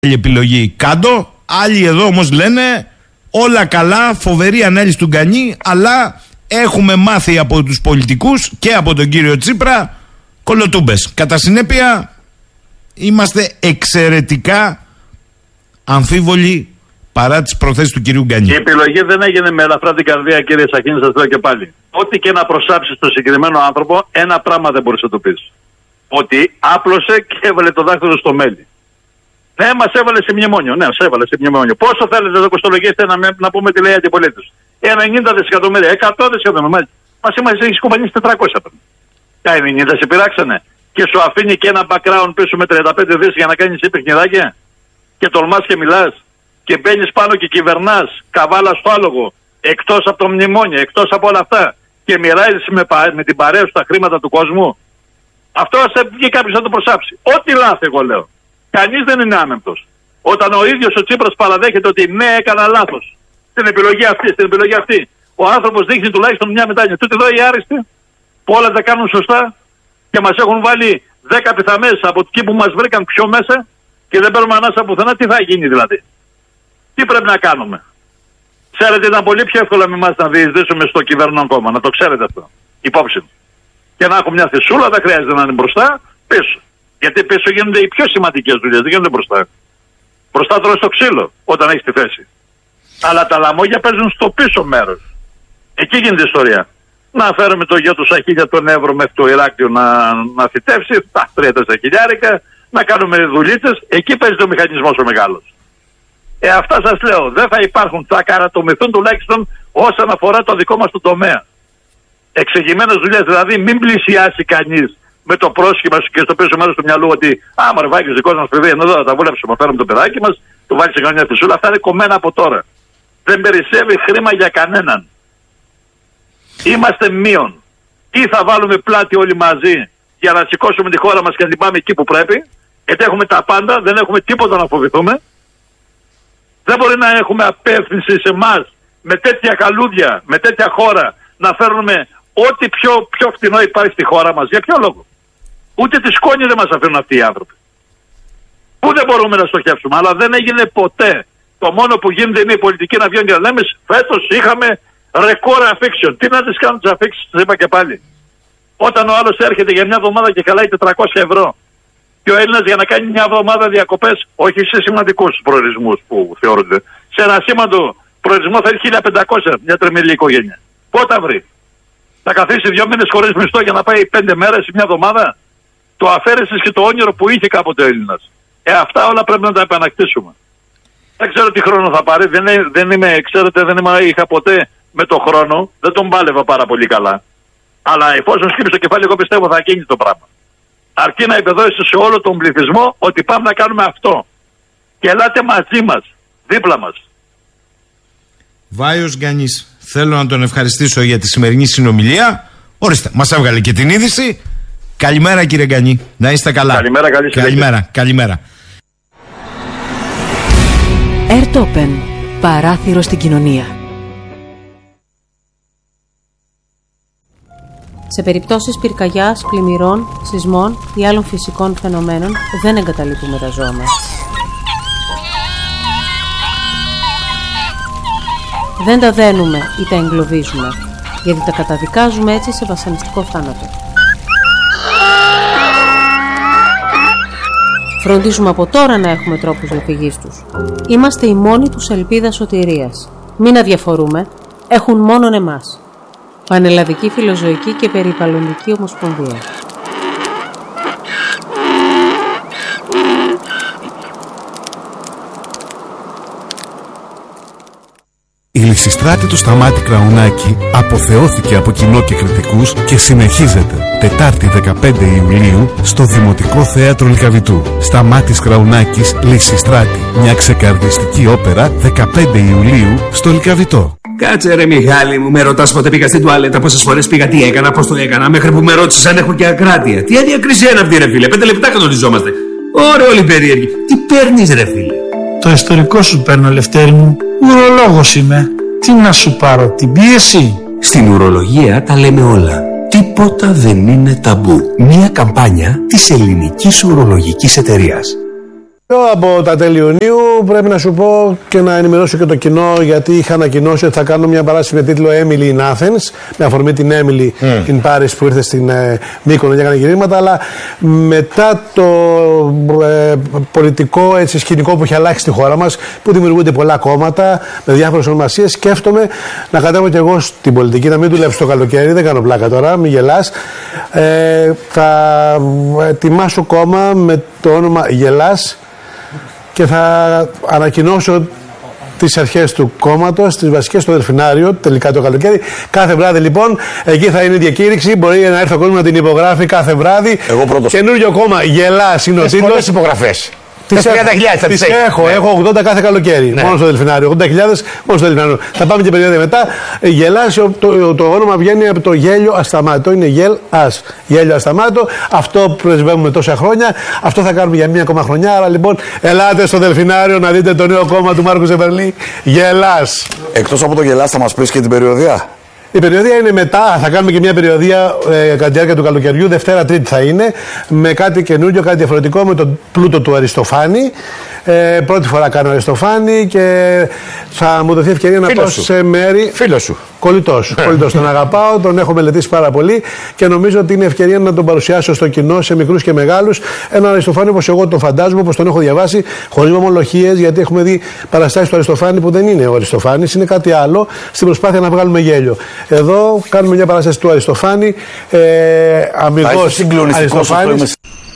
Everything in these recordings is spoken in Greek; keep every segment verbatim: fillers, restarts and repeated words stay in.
άλλη επιλογή, κάντο. Άλλοι εδώ όμως λένε όλα καλά, φοβερή ανάλυση του Γκανή, αλλά έχουμε μάθει από τους πολιτικούς και από τον κύριο Τσίπρα κολοτούμπες. Κατά συνέπεια είμαστε εξαιρετικά αμφίβολοι παρά τις προθέσεις του κυρίου Γκανή. Η επιλογή δεν έγινε με ελαφρά την καρδία, κύριε Σαχίνη, σας λέω και πάλι. Ό,τι και να προσάψεις στον συγκεκριμένο άνθρωπο, ένα πράγμα δεν μπορείς να το πεις. Ότι άπλωσε και έβαλε το δάχτυλο στο μέλι. Ναι, μας έβαλε σε μνημόνιο. Ναι, μας έβαλε σε μνημόνιο. Πόσο θέλετε να το κοστολογήσετε να, να πούμε τι λέει αντιπολίτευση. ενενήντα δισεκατομμύρια, εκατό δισεκατομμύρια. Μας είμαστε έχει κουμπανίσει τετρακόσια. Τα ενενήντα σε πειράξανε. Και σου αφήνει και ένα background πίσω με τριάντα πέντε δις για να κάνεις παιχνιδάκια. Και τολμάς και μιλάς. Και μπαίνεις πάνω και κυβερνάς. Καβάλα στο άλογο. Εκτός από το μνημόνιο, εκτός από όλα αυτά. Και μοιράζεις με, με την παρέα σου τα χρήματα του κόσμου. Αυτό θα βγει κάποιος να το προσάψει. Ό,τι λάθη, εγώ λέω. Κανείς δεν είναι άμεμπτος. Όταν ο ίδιος ο Τσίπρας παραδέχεται ότι ναι, έκανα λάθος στην επιλογή αυτή, στην επιλογή αυτή, ο άνθρωπος δείχνει τουλάχιστον μια μετάνοια. Τούτοι εδώ οι άριστοι που όλα τα κάνουν σωστά και μας έχουν βάλει δέκα πιθαμές από εκεί που μας βρήκαν πιο μέσα και δεν παίρνουμε ανάσα πουθενά, τι θα γίνει δηλαδή. Τι πρέπει να κάνουμε. Ξέρετε, ήταν πολύ πιο εύκολο με εμάς να διεισδύσουμε στο κυβερνόν κόμμα. Να το ξέρετε αυτό. Υπόψη. Και να έχουμε μια θυσούλα, δεν χρειάζεται να είναι μπροστά, πίσω. Γιατί πίσω γίνονται οι πιο σημαντικές δουλειές, δεν γίνονται μπροστά. Μπροστά τρως το ξύλο όταν έχεις τη θέση. Αλλά τα λαμόγια παίζουν στο πίσω μέρος. Εκεί γίνεται η ιστορία. Να φέρουμε το γιο του Σαχίλια τον Εύρο μέχρι το Ηράκλειο να, να φυτέψει, τα τρία τέσσερα χιλιάρικα, να κάνουμε δουλίτσες, εκεί παίζει το μηχανισμός ο μεγάλος. Ε, αυτά σας λέω, δεν θα υπάρχουν, θα καρατομηθούν τουλάχιστον όσον αφορά το δικό μας το τομέα. Εξηγημένες δουλειές, δηλαδή μην πλησιάσει κανείς με το πρόσχημα και στο πίσω μέρος του μυαλού ότι άμα ρεβάκι ο δικός μας παιδί, ενώ εδώ θα τα βούλεψουμε, φέρουμε το παιδάκι μας, το βάλει σε καμιά θυσούλα, αυτά είναι κομμένα από τώρα. Δεν περισσεύει χρήμα για κανέναν. Είμαστε μείον. Ή θα βάλουμε πλάτη όλοι μαζί για να σηκώσουμε τη χώρα μας και να την πάμε εκεί που πρέπει, γιατί έχουμε τα πάντα, δεν έχουμε τίποτα να φοβηθούμε. Δεν μπορεί να έχουμε απεύθυνση σε εμάς με τέτοια καλούδια, με τέτοια χώρα, να φέρνουμε ό,τι πιο, πιο φτηνό υπάρχει στη χώρα μας. Για ποιο λόγο. Ούτε τη σκόνη δεν μας αφήνουν αυτοί οι άνθρωποι. Πού δεν μπορούμε να στοχεύσουμε, αλλά δεν έγινε ποτέ. Το μόνο που γίνεται είναι η πολιτική να βγαίνει και να λέμε φέτος είχαμε ρεκόρ αφήξεων. Τι να τις κάνουν τις αφήξεις, τις είπα και πάλι. Όταν ο άλλος έρχεται για μια εβδομάδα και καλάει τετρακόσια ευρώ και ο Έλληνας για να κάνει μια εβδομάδα διακοπές, όχι σε σημαντικούς προορισμούς που θεωρούνται, σε ένα σήμαντο προορισμό θα έχει χίλια πεντακόσια μια τρεμελή οικογένεια. Πότε βρει. Θα καθίσει δύο μήνες χωρίς μισθό για να πάει πέντε μέρες ή μια εβδομάδα. Το αφαίρεσες και το όνειρο που είχε κάποτε ο Έλληνας. Ε, αυτά όλα πρέπει να τα επανακτήσουμε. Δεν ξέρω τι χρόνο θα πάρει. Δεν, δεν είμαι, ξέρετε, δεν είμαι, είχα ποτέ με το χρόνο. Δεν τον πάλευα πάρα πολύ καλά. Αλλά εφόσον σκύψει το κεφάλι, εγώ πιστεύω θα γίνει το πράγμα. Αρκεί να επεδώσει σε όλο τον πληθυσμό ότι πάμε να κάνουμε αυτό. Και ελάτε μαζί μας, δίπλα μας. Βάιος Γκανής, θέλω να τον ευχαριστήσω για τη σημερινή συνομιλία. Ορίστε, μας έβγαλε και την είδηση. Καλημέρα κύριε Γκανή, να είστε καλά. Καλημέρα, καλή συνέχεια. Καλημέρα, καλημέρα. Airtopen, παράθυρο στην κοινωνία. Σε περιπτώσεις πυρκαγιάς, πλημμυρών, σεισμών ή άλλων φυσικών φαινομένων δεν εγκαταλείπουμε τα ζώα μας. Δεν τα δένουμε ή τα εγκλωβίζουμε, γιατί τα καταδικάζουμε έτσι σε βασανιστικό θάνατο. Φροντίζουμε από τώρα να έχουμε τρόπους διαφυγής τους. Είμαστε οι μόνοι τους ελπίδα σωτηρίας. Μην αδιαφορούμε, έχουν μόνον εμάς. Πανελλαδική Φιλοζωική και Περιβαλλοντική Ομοσπονδία. Η Λυσιστράτη του Σταμάτη Κραουνάκη αποθεώθηκε από κοινό και κριτικούς και συνεχίζεται Τετάρτη δεκαπέντε Ιουλίου στο Δημοτικό Θέατρο Λυκαβητού. Σταμάτης Κραουνάκης, Λυσιστράτη, μια ξεκαρδιστική όπερα δεκαπέντε Ιουλίου στο Λυκαβητό. Κάτσε ρε Μιχάλη μου, με ρωτάς πότε πήγα στην τουαλέτα, πόσες φορές πήγα, τι έκανα, πώς το έκανα, μέχρι που με ρώτησες αν έχω και ακράτεια. Τι αδιακρισία είναι αυτή ρε φίλε, πέντε λεπτά κανονιζόμαστε. Ωραία όλοι περίεργοι. Τι παίρνεις ρε φίλε? Το ιστορικό σου παίρνω Λευτέρη μου, ουρολόγος είμαι. Τι να σου πάρω, την πίεση? Στην ουρολογία τα λέμε όλα. Τίποτα δεν είναι ταμπού. Μια καμπάνια της Ελληνικής Ουρολογικής Εταιρείας. Από τα τέλη Ιουνίου πρέπει να σου πω και να ενημερώσω και το κοινό, γιατί είχα ανακοινώσει ότι θα κάνω μια παράσταση με τίτλο Emily in Athens, με αφορμή την Emily mm. in Paris που ήρθε στην ε, Μύκονο και έκανε γυρίσματα, αλλά μετά το ε, πολιτικό έτσι, σκηνικό που έχει αλλάξει στη χώρα μας, που δημιουργούνται πολλά κόμματα με διάφορες ονομασίες, σκέφτομαι να κατέβω κι εγώ στην πολιτική, να μην δουλεύω το καλοκαίρι, δεν κάνω πλάκα τώρα, μην γελάς. Ε, θα ετοιμάσω κόμμα με το όνομα Γελάς και θα ανακοινώσω τις αρχές του κόμματος, τις βασικές στο Δελφινάριο, τελικά το καλοκαίρι. Κάθε βράδυ λοιπόν, εκεί θα είναι η διακήρυξη. Μπορεί να έρθει ο κόσμος να την υπογράφει κάθε βράδυ. Εγώ πρώτος. Καινούριο κόμμα, Γελάς είναι ο τίτλος. Πολλές υπογραφές. Τις τριάντα χιλιάδες τις έχω, ναι. Έχω ογδόντα κάθε καλοκαίρι. Ναι. Μόνο στο Δελφινάριο. ογδόντα χιλιάδες μόνο στο Δελφινάριο. Θα πάμε και περίοδο μετά. Γελάς, το, το, το όνομα βγαίνει από το γέλιο ασταμάτητο. Είναι γελ ας. Γέλιο ασταμάτητο. Αυτό που πρεσβεύουμε τόσα χρόνια. Αυτό θα κάνουμε για μία ακόμα χρονιά. Άρα λοιπόν, ελάτε στο Δελφινάριο να δείτε το νέο κόμμα του Μάρκου Ζεμπερλή. Γελάς. Εκτός από το Γελάς, θα μας πεις και την περιοδία. Η περιοδία είναι μετά, θα κάνουμε και μια περιοδία ε, κατά τη διάρκεια του καλοκαιριού, Δευτέρα Τρίτη θα είναι, με κάτι καινούριο, κάτι διαφορετικό, με τον πλούτο του Αριστοφάνη. Ε, πρώτη φορά κάνω Αριστοφάνη και θα μου δοθεί ευκαιρία να πάω σε μέρη. Φίλο σου. Κολλητός σου. Κολλητός. Τον αγαπάω, τον έχω μελετήσει πάρα πολύ και νομίζω ότι είναι ευκαιρία να τον παρουσιάσω στο κοινό, σε μικρούς και μεγάλους. Έναν Αριστοφάνη όπως εγώ τον φαντάζομαι, όπως τον έχω διαβάσει, χωρίς μομολογίες, γιατί έχουμε δει παραστάσεις του Αριστοφάνη που δεν είναι ο Αριστοφάνης, είναι κάτι άλλο, στην προσπάθεια να βγάλουμε γέλιο. Εδώ κάνουμε μια παράσταση του Αριστοφάνη, ε, αμυγός Αριστοφάνης.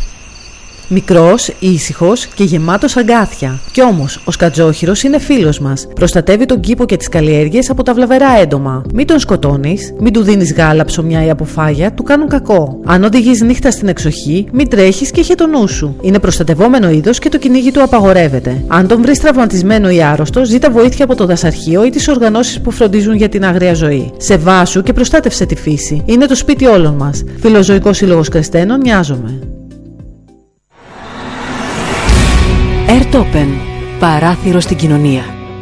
Μικρός, ήσυχος και γεμάτος αγκάθια. Κι όμως, ο Σκατζόχυρος είναι φίλος μας. Προστατεύει τον κήπο και τις καλλιέργειες από τα βλαβερά έντομα. Μην τον σκοτώνεις, μην του δίνεις γάλα, ψωμιά ή αποφάγια, του κάνουν κακό. Αν οδηγείς νύχτα στην εξοχή, μην τρέχεις και είχε το νου σου. Είναι προστατευόμενο είδος και το κυνήγι του απαγορεύεται. Αν τον βρεις τραυματισμένο ή άρρωστο, ζήτα βοήθεια από το δασαρχείο ή τις οργανώσεις που φροντίζουν για την άγρια ζωή. Σεβάσου και προστάτευσε τη φύση. Είναι το σπίτι όλων μας. Φιλοζωικός Σύλλογος Κρεστένων, μοιάζομαι. Ερτόπεν, παράθυρο στην κοινωνία.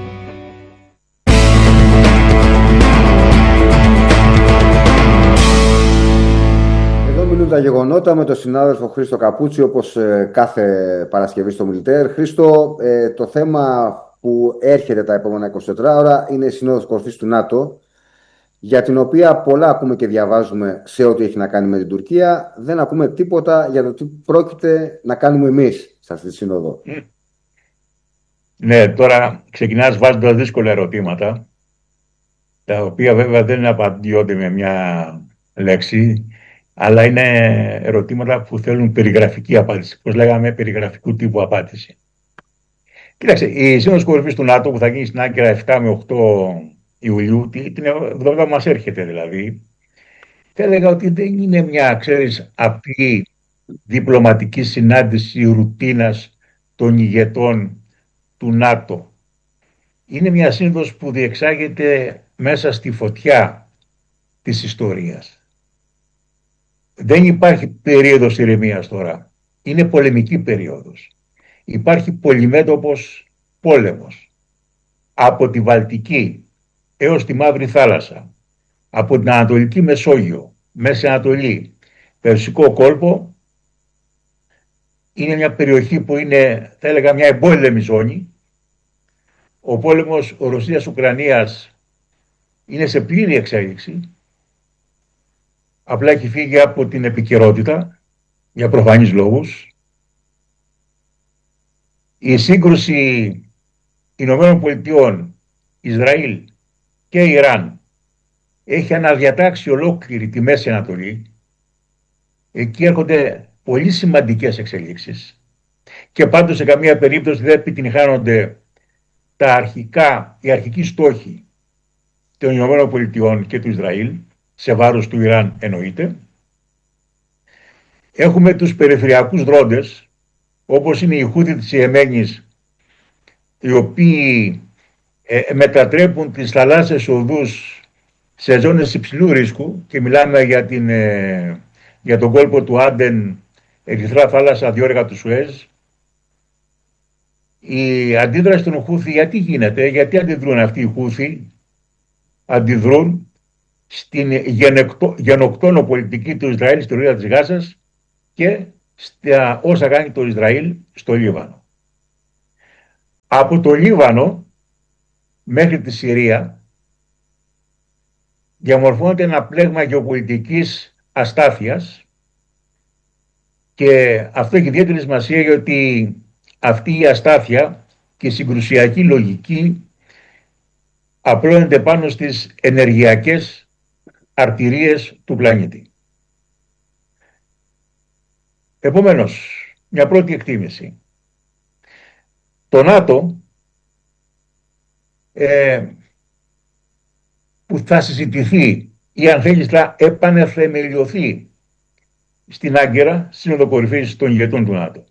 Εδώ μιλούν τα γεγονότα με τον συνάδελφο Χρήστο Καπούτσι, όπως ε, κάθε Παρασκευή στο Μιλιτέρ. Χρήστο, ε, το θέμα που έρχεται τα επόμενα εικοσιτέσσερις ώρα είναι η Σύνοδος Κορυφής του ΝΑΤΟ, για την οποία πολλά ακούμε και διαβάζουμε σε ό,τι έχει να κάνει με την Τουρκία. Δεν ακούμε τίποτα για το τι πρόκειται να κάνουμε εμείς σε αυτή τη σύνοδο. Mm. Ναι, τώρα ξεκινάς βάζοντας δύσκολα ερωτήματα, τα οποία βέβαια δεν απαντιόνται με μια λέξη, αλλά είναι ερωτήματα που θέλουν περιγραφική απάντηση. Πώς λέγαμε, περιγραφικού τύπου απάντηση. Κοίταξε, η Σύνοδος Κορυφής του ΝΑΤΟ που θα γίνει στην Άγκυρα επτά με οκτώ Ιουλίου, την εβδομάδα μας έρχεται δηλαδή, θα έλεγα ότι δεν είναι μια, ξέρεις, απλή διπλωματική συνάντηση ρουτίνας των ηγετών του ΝΑΤΟ. Είναι μια σύνοδος που διεξάγεται μέσα στη φωτιά της ιστορίας. Δεν υπάρχει περίοδος ηρεμίας τώρα. Είναι πολεμική περίοδος. Υπάρχει πολυμέτωπος πόλεμος. Από τη Βαλτική έως τη Μαύρη Θάλασσα, από την Ανατολική Μεσόγειο, Μέση Ανατολή, Περσικό κόλπο, είναι μια περιοχή που είναι, θα έλεγα, μια εμπόλεμη ζώνη. Ο πόλεμος Ρωσίας-Ουκρανίας είναι σε πλήρη εξέλιξη. Απλά έχει φύγει από την επικαιρότητα, για προφανείς λόγους. Η σύγκρουση Ηνωμένων Πολιτειών, Ισραήλ και Ιράν έχει αναδιατάξει ολόκληρη τη Μέση Ανατολή. Εκεί έρχονται πολύ σημαντικές εξελίξεις και πάντως σε καμία περίπτωση δεν επιτυγχάνονται τα αρχικά, οι αρχικοί στόχοι των Ηνωμένων Πολιτειών και του Ισραήλ, σε βάρος του Ιράν εννοείται. Έχουμε τους περιφερειακούς δρόντες, όπως είναι οι Χούθι της Ιεμένης, οι οποίοι ε, μετατρέπουν τις θαλάσσιες οδούς σε ζώνες υψηλού ρίσκου, και μιλάμε για, την, ε, για τον κόλπο του Άντεν, Ερυθρά Θάλασσα, διόρυγα του Σουέζ. Η αντίδραση των Χούθι γιατί γίνεται, γιατί αντιδρούν αυτοί οι Χούθι? Αντιδρούν στην γενεκτο, γενοκτόνο πολιτική του Ισραήλ στη Λωρίδα της Γάζας και στα όσα κάνει το Ισραήλ στο Λίβανο. από το Λίβανο μέχρι τη Συρία διαμορφώνεται ένα πλέγμα γεωπολιτικής αστάθειας και αυτό έχει ιδιαίτερη σημασία γιατί αυτή η αστάθεια και η συγκρουσιακή λογική απλώνεται πάνω στις ενεργειακές αρτηρίες του πλανήτη. Επομένως, μια πρώτη εκτίμηση. Το ΝΑΤΟ ε, που θα συζητηθεί ή αν θέλεις θα επανεθεμελιωθεί στην Άγκυρα, Σύνοδο Κορυφής των ηγετών του ΝΑΤΟ.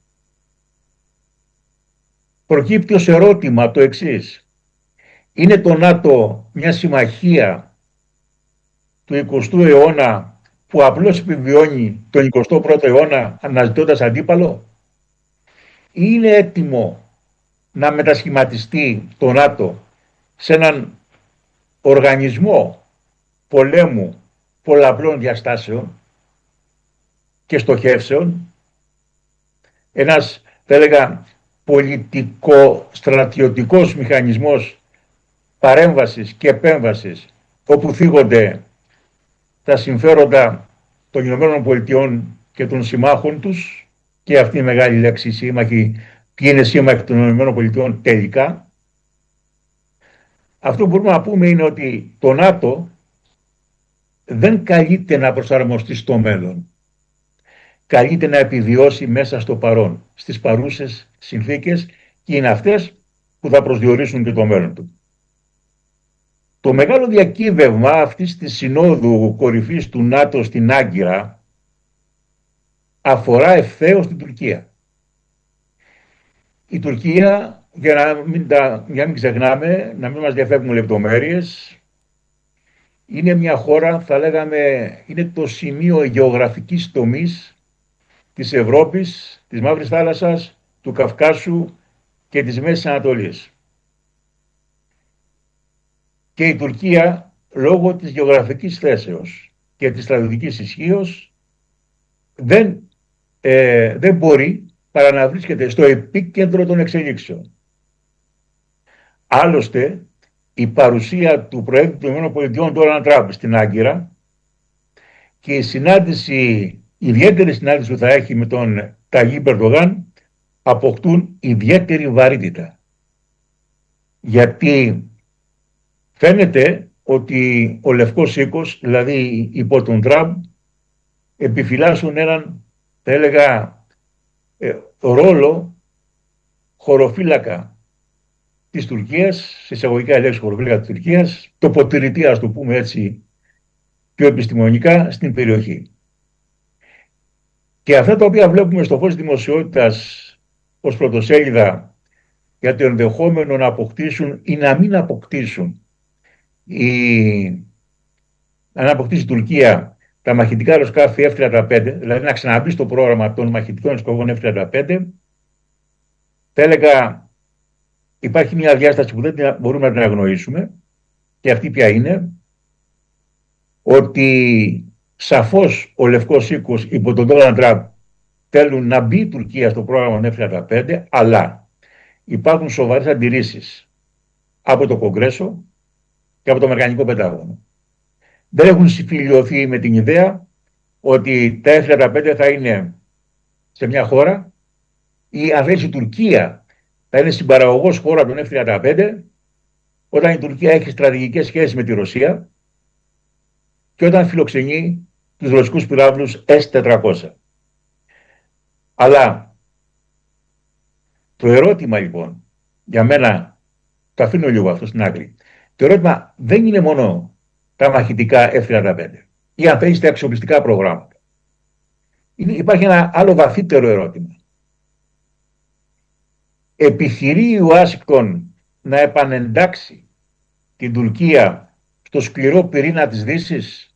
Προκύπτει ως ερώτημα το εξής. Είναι το ΝΑΤΟ μια συμμαχία του εικοστού αιώνα που απλώς επιβιώνει τον εικοστό πρώτο αιώνα αναζητώντας αντίπαλο, ή είναι έτοιμο να μετασχηματιστεί το ΝΑΤΟ σε έναν οργανισμό πολέμου πολλαπλών διαστάσεων και στοχεύσεων, ένας, θα έλεγα, πολιτικό-στρατιωτικός μηχανισμός παρέμβασης και επέμβασης όπου θίγονται τα συμφέροντα των Ηνωμένων Πολιτειών και των συμμάχων τους, και αυτή η μεγάλη λέξη σύμμαχοι, ποιοι είναι σύμμαχοι των Ηνωμένων Πολιτειών τελικά. Αυτό που μπορούμε να πούμε είναι ότι το ΝΑΤΟ δεν καλείται να προσαρμοστεί στο μέλλον. Καλείται να επιβιώσει μέσα στο παρόν, στις παρούσες συνθήκες, και είναι αυτές που θα προσδιορίσουν και το μέλλον του. Το μεγάλο διακύβευμα αυτής της Συνόδου Κορυφής του ΝΑΤΟ στην Άγκυρα αφορά ευθέως την Τουρκία. Η Τουρκία, για να μην, τα, για να μην ξεχνάμε, να μην μας διαφεύγουν λεπτομέρειες, είναι μια χώρα, θα λέγαμε, είναι το σημείο γεωγραφικής τομής της Ευρώπης, της Μαύρης Θάλασσας, του Καυκάσου και της Μέσης Ανατολής. Και η Τουρκία, λόγω της γεωγραφικής θέσεως και της στρατιωτικής ισχύως, δεν, ε, δεν μπορεί παρά να βρίσκεται στο επίκεντρο των εξελίξεων. Άλλωστε, η παρουσία του Προέδρου των ΗΠΑ, Ντόναλντ Τραμπ, στην Άγκυρα και η συνάντηση, η ιδιαίτερη συνάντηση που θα έχει με τον Ταγίπ Ερντογάν, αποκτούν ιδιαίτερη βαρύτητα. Γιατί φαίνεται ότι ο Λευκός Οίκος, δηλαδή υπό τον Τραμπ, επιφυλάσσουν έναν, θα έλεγα, ε, ρόλο χωροφύλακα της Τουρκίας, σε εισαγωγικά λέξη χωροφύλακα της Τουρκίας, τοποτηρητή, ας το πούμε έτσι πιο επιστημονικά, στην περιοχή. Και αυτά τα οποία βλέπουμε στο φως δημοσιότητας ως πρωτοσέλιδα για το ενδεχόμενο να αποκτήσουν ή να μην αποκτήσουν η... να αποκτήσει η Τουρκία τα μαχητικά αεροσκάφη εφ τριάντα πέντε, δηλαδή να ξαναμπεί στο πρόγραμμα των μαχητικών αεροσκαφών εφ τριάντα πέντε, θα έλεγα υπάρχει μια διάσταση που δεν μπορούμε να την αγνοήσουμε, και αυτή ποια είναι? Ότι σαφώς ο Λευκός Οίκος υπό τον Ντόναλντ Τραμπ θέλουν να μπει η Τουρκία στο πρόγραμμα εφ τριάντα πέντε, αλλά υπάρχουν σοβαρές αντιρρήσεις από το Κογκρέσο και από το Αμερικανικό Πεντάγωνο. Δεν έχουν συμφιλειωθεί με την ιδέα ότι τα εφ τριάντα πέντε θα είναι σε μια χώρα, ή αν θέλει η Τουρκία θα είναι συμπαραγωγός χώρα των εφ τριάντα πέντε, όταν η Τουρκία έχει στρατηγικές σχέσεις με τη Ρωσία και όταν φιλοξενεί τους ρωσικούς πυράβλους ες τετρακόσια. Αλλά το ερώτημα λοιπόν, για μένα, το αφήνω λίγο αυτό στην άκρη, το ερώτημα δεν είναι μόνο τα μαχητικά εφ τριάντα πέντε ή αν θέλεις τα αξιοπιστικά προγράμματα. Είναι, υπάρχει ένα άλλο βαθύτερο ερώτημα. Επιχειρεί η Ουάσιγκτον να επανεντάξει την Τουρκία στο σκληρό πυρήνα της Δύσης,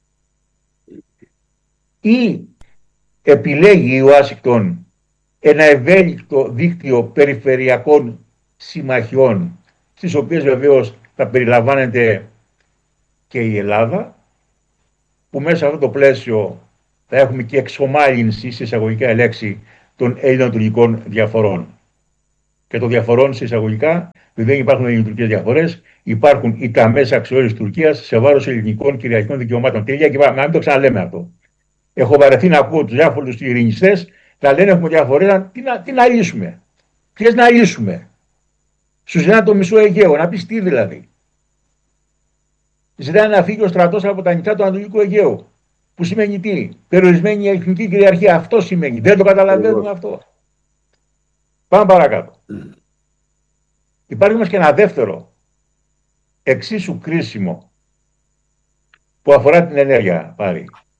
ή επιλέγει η Ουάσιγκτον ένα ευέλικτο δίκτυο περιφερειακών συμμαχιών, στις οποίες βεβαίως θα περιλαμβάνεται και η Ελλάδα, που μέσα σε αυτό το πλαίσιο θα έχουμε και εξομάλυνση, σε εισαγωγικά λέξη, των ελληνοτουρκικών διαφορών. Και των διαφορών, σε εισαγωγικά, δεν υπάρχουν ελληνοτουρκικές διαφορές, υπάρχουν οι ταμές αξιολόγησης Τουρκίας σε βάρος ελληνικών κυριαρχικών δικαιωμάτων. Τελεία και πάμε. Να μην το ξαναλέμε αυτό. Έχω βαρεθεί να ακούω τους διάφορους ειρηνιστές να λένε έχουμε διαφορές. Τι να, τι να λύσουμε. Ποιες να λύσουμε. Σου ζητάνε το μισό Αιγαίο. Να πεις τι δηλαδή. Ζητάνε να φύγει ο στρατός από τα νησιά του Ανατολικού Αιγαίου. Που σημαίνει τι. Περιορισμένη εθνική κυριαρχία. Αυτό σημαίνει. Δεν το καταλαβαίνουμε αυτό. Πάμε παρακάτω. Mm. Υπάρχει όμως και ένα δεύτερο εξίσου κρίσιμο που αφορά την ενέργεια πάλι.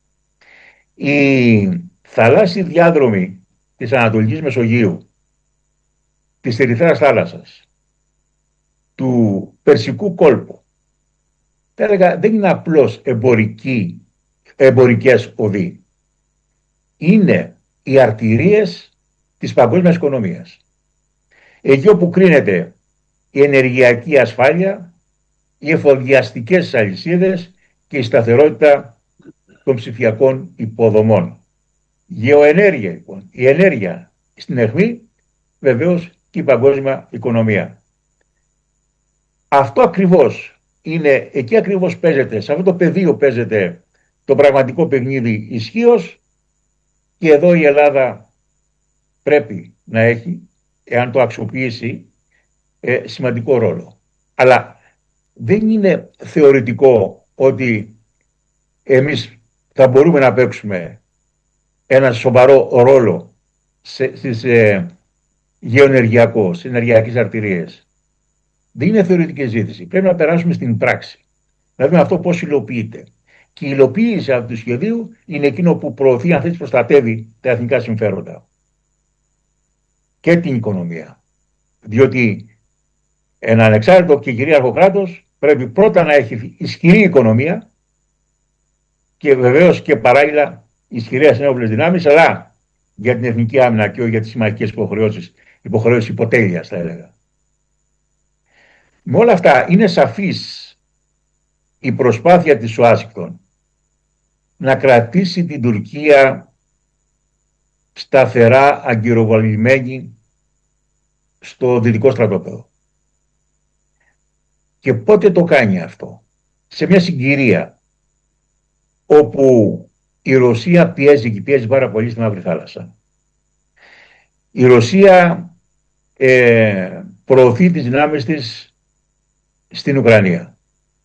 Οι θαλάσσιοι διάδρομοι της Ανατολικής Μεσογείου, της Ερυθράς θάλασσας, του Περσικού κόλπου, θα έλεγα, δεν είναι απλώς εμπορικοί, εμπορικές οδοί. Είναι οι αρτηρίες της παγκόσμιας οικονομίας. Εκεί όπου κρίνεται η ενεργειακή ασφάλεια, οι εφοδιαστικές αλυσίδες και η σταθερότητα των ψηφιακών υποδομών. Γεωενέργεια λοιπόν, η ενέργεια στην αιχμή, βεβαίως και η παγκόσμια οικονομία. Αυτό ακριβώς είναι, εκεί ακριβώς παίζεται, σε αυτό το πεδίο παίζεται το πραγματικό παιχνίδι ισχύως και εδώ η Ελλάδα πρέπει να έχει, εάν το αξιοποιήσει, ε, σημαντικό ρόλο. Αλλά δεν είναι θεωρητικό ότι εμείς θα μπορούμε να παίξουμε ένα σοβαρό ρόλο σε, στις ε, γεωενεργειακό, στις ενεργειακές αρτηρίες. Δεν είναι θεωρητική ζήτηση. Πρέπει να περάσουμε στην πράξη. Να δούμε αυτό πώς υλοποιείται. Και η υλοποίηση αυτού του σχεδίου είναι εκείνο που προωθεί, αν θέλει, προστατεύει τα εθνικά συμφέροντα και την οικονομία. Διότι ένα ανεξάρτητο και κυρίαρχο κράτος πρέπει πρώτα να έχει ισχυρή οικονομία και βεβαίως και παράλληλα ισχυρές ενόπλες δυνάμεις, αλλά για την εθνική άμυνα και όχι για τις συμμαχικές υποχρεώσεις, υποχρεώσεις υποτέλειας θα έλεγα. Με όλα αυτά είναι σαφής η προσπάθεια της Ουάσιγκτον να κρατήσει την Τουρκία σταθερά αγκυροβολημένη στο δυτικό στρατόπεδο. Και πότε το κάνει αυτό? Σε μια συγκυρία όπου η Ρωσία πιέζει και πιέζει πάρα πολύ στην Μαύρη Θάλασσα. Η Ρωσία ε, προωθεί τις δυνάμεις της στην Ουκρανία.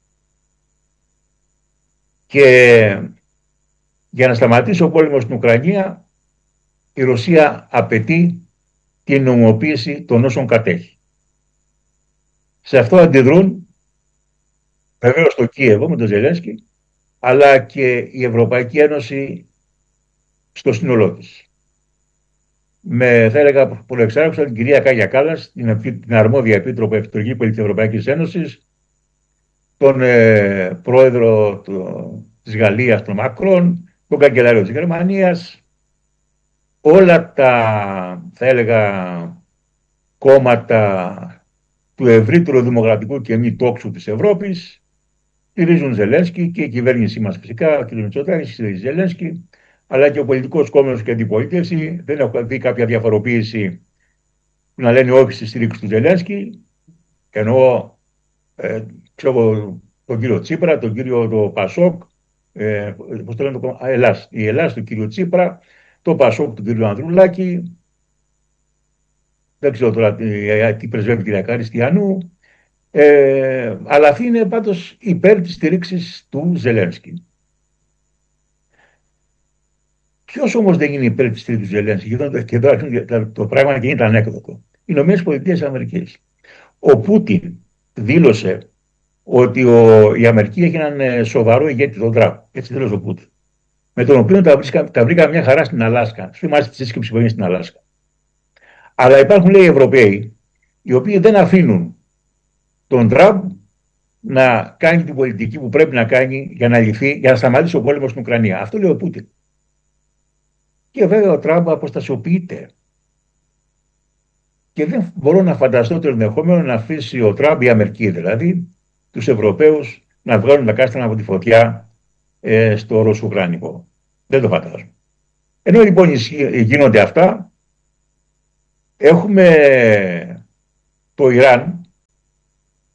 Και για να σταματήσει ο πόλεμος στην Ουκρανία, η Ρωσία απαιτεί την νομιμοποίηση των όσων κατέχει. Σε αυτό αντιδρούν βεβαίως το Κίεβο με τον Ζελένσκι, αλλά και η Ευρωπαϊκή Ένωση στο σύνολό της. Με, θα έλεγα, προεξάρχουσα την κυρία Κάγια Κάλλας, την, την αρμόδια επίτροπο εξωτερική πολιτική της Ευρωπαϊκής Ένωσης, τον ε, πρόεδρο το, της Γαλλίας, τον Μακρόν, τον καγκελάριο της Γερμανίας, όλα τα, θα έλεγα, κόμματα του ευρύτερου δημοκρατικού και μη τόξου της Ευρώπης στηρίζουν Ζελένσκι και η κυβέρνησή μας φυσικά, ο κ. Μητσοτάκης στηρίζει Ζελένσκι, αλλά και ο πολιτικός κόμματος και η αντιπολίτευση. Δεν έχω δει κάποια διαφοροποίηση που να λένε όχι στη στήριξη του Ζελένσκι, ενώ ε, ξέρω, τον κύριο Τσίπρα, τον κύριο το Πασόκ, ε, πώς το λένε, το, α, Ελλάς, η Ελλάς του κύριο Τσίπρα, το Πασόκ του κύριου Ανδρουλάκη, δεν ξέρω τώρα τι, τι πρεσβεύει η κυρία Καριστιανού, ε, αλλά αυτή είναι πάντως υπέρ της στήριξης του Ζελένσκι. Ποιος όμως δεν είναι υπέρ της στήριξης του Ζελένσκι? Και εδώ το πράγμα και είναι ανέκδοτο. Οι Ηνωμένες Πολιτείες Αμερικής. Ο Πούτιν δήλωσε ότι ο, η Αμερική έχει έναν σοβαρό ηγέτη, τον Τραμπ. Έτσι δήλωσε ο Πούτιν. Με τον οποίο τα, βρίσκα, τα βρήκα μια χαρά στην Αλάσκα. Θυμάστε τη σύσκεψη που έγινε στην Αλάσκα. Αλλά υπάρχουν, λέει, Ευρωπαίοι, οι οποίοι δεν αφήνουν τον Τραμπ να κάνει την πολιτική που πρέπει να κάνει για να λυθεί, για να σταματήσει ο πόλεμος στην Ουκρανία. Αυτό λέει ο Πούτιν. Και βέβαια ο Τραμπ αποστασιοποιείται. Και δεν μπορώ να φανταστώ το ενδεχόμενο να αφήσει ο Τραμπ, η Αμερική δηλαδή, τους Ευρωπαίους να βγάλουν τα κάστανα από τη φωτιά ε, στο Ρωσο-Ουκρανικό. Δεν το φαντάζομαι. Ενώ λοιπόν γίνονται αυτά, έχουμε το Ιράν,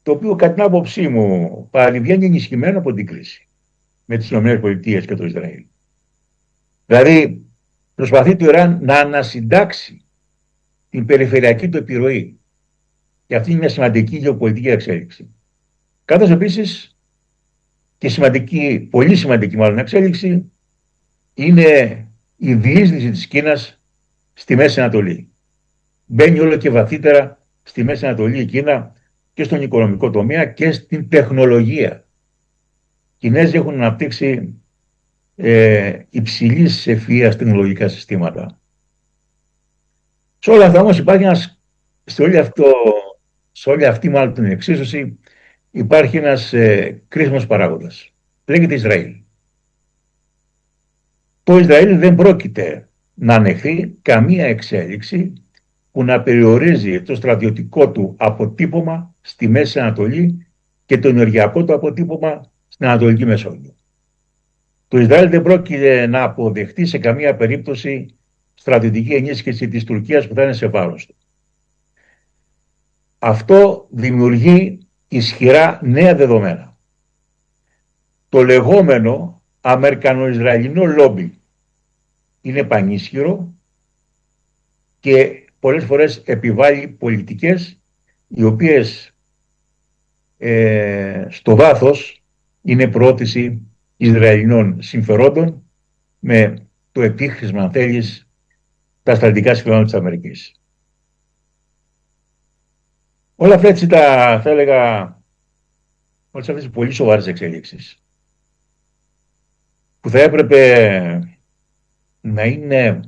το οποίο κατά την άποψή μου παρεμβαίνει ενισχυμένο από την κρίση με τις ΗΠΑ και το Ισραήλ. Δηλαδή προσπαθεί το Ιράν να ανασυντάξει την περιφερειακή του επιρροή, και αυτή είναι μια σημαντική γεωπολιτική εξέλιξη. Καθώς επίσης και σημαντική, πολύ σημαντική μάλλον εξέλιξη είναι η διείσδυση της Κίνας στη Μέση Ανατολή. Μπαίνει όλο και βαθύτερα στη Μέση Ανατολή η Κίνα και στον οικονομικό τομέα και στην τεχνολογία. Οι Κινέζοι έχουν αναπτύξει ε, υψηλής ευφυΐας τεχνολογικά συστήματα. Σε όλα αυτά όμως υπάρχει ένας, σε όλη, αυτό, σε όλη αυτή μάλλον την εξίσωση υπάρχει ένας ε, κρίσιμος παράγοντας. Λέγεται Ισραήλ. Το Ισραήλ δεν πρόκειται να ανεχθεί καμία εξέλιξη που να περιορίζει το στρατιωτικό του αποτύπωμα στη Μέση Ανατολή και το ενεργειακό του αποτύπωμα στην Ανατολική Μεσόγειο. Το Ισραήλ δεν πρόκειται να αποδεχτεί σε καμία περίπτωση στρατιωτική ενίσχυση της Τουρκίας που θα είναι σε βάρος του. Αυτό δημιουργεί ισχυρά νέα δεδομένα. Το λεγόμενο Αμερικανο-Ισραηλινό λόμπι είναι πανίσχυρο και πολλές φορές επιβάλλει πολιτικές οι οποίες ε, στο βάθος είναι προώθηση Ισραηλινών συμφερόντων με το επίχρησμα, αν θέλεις, τα στρατηγικά συμφέροντα της Αμερικής. Όλα αυτά έτσι τα, θα έλεγα, όλες αυτές οι πολύ σοβαρές εξελίξεις που θα έπρεπε να είναι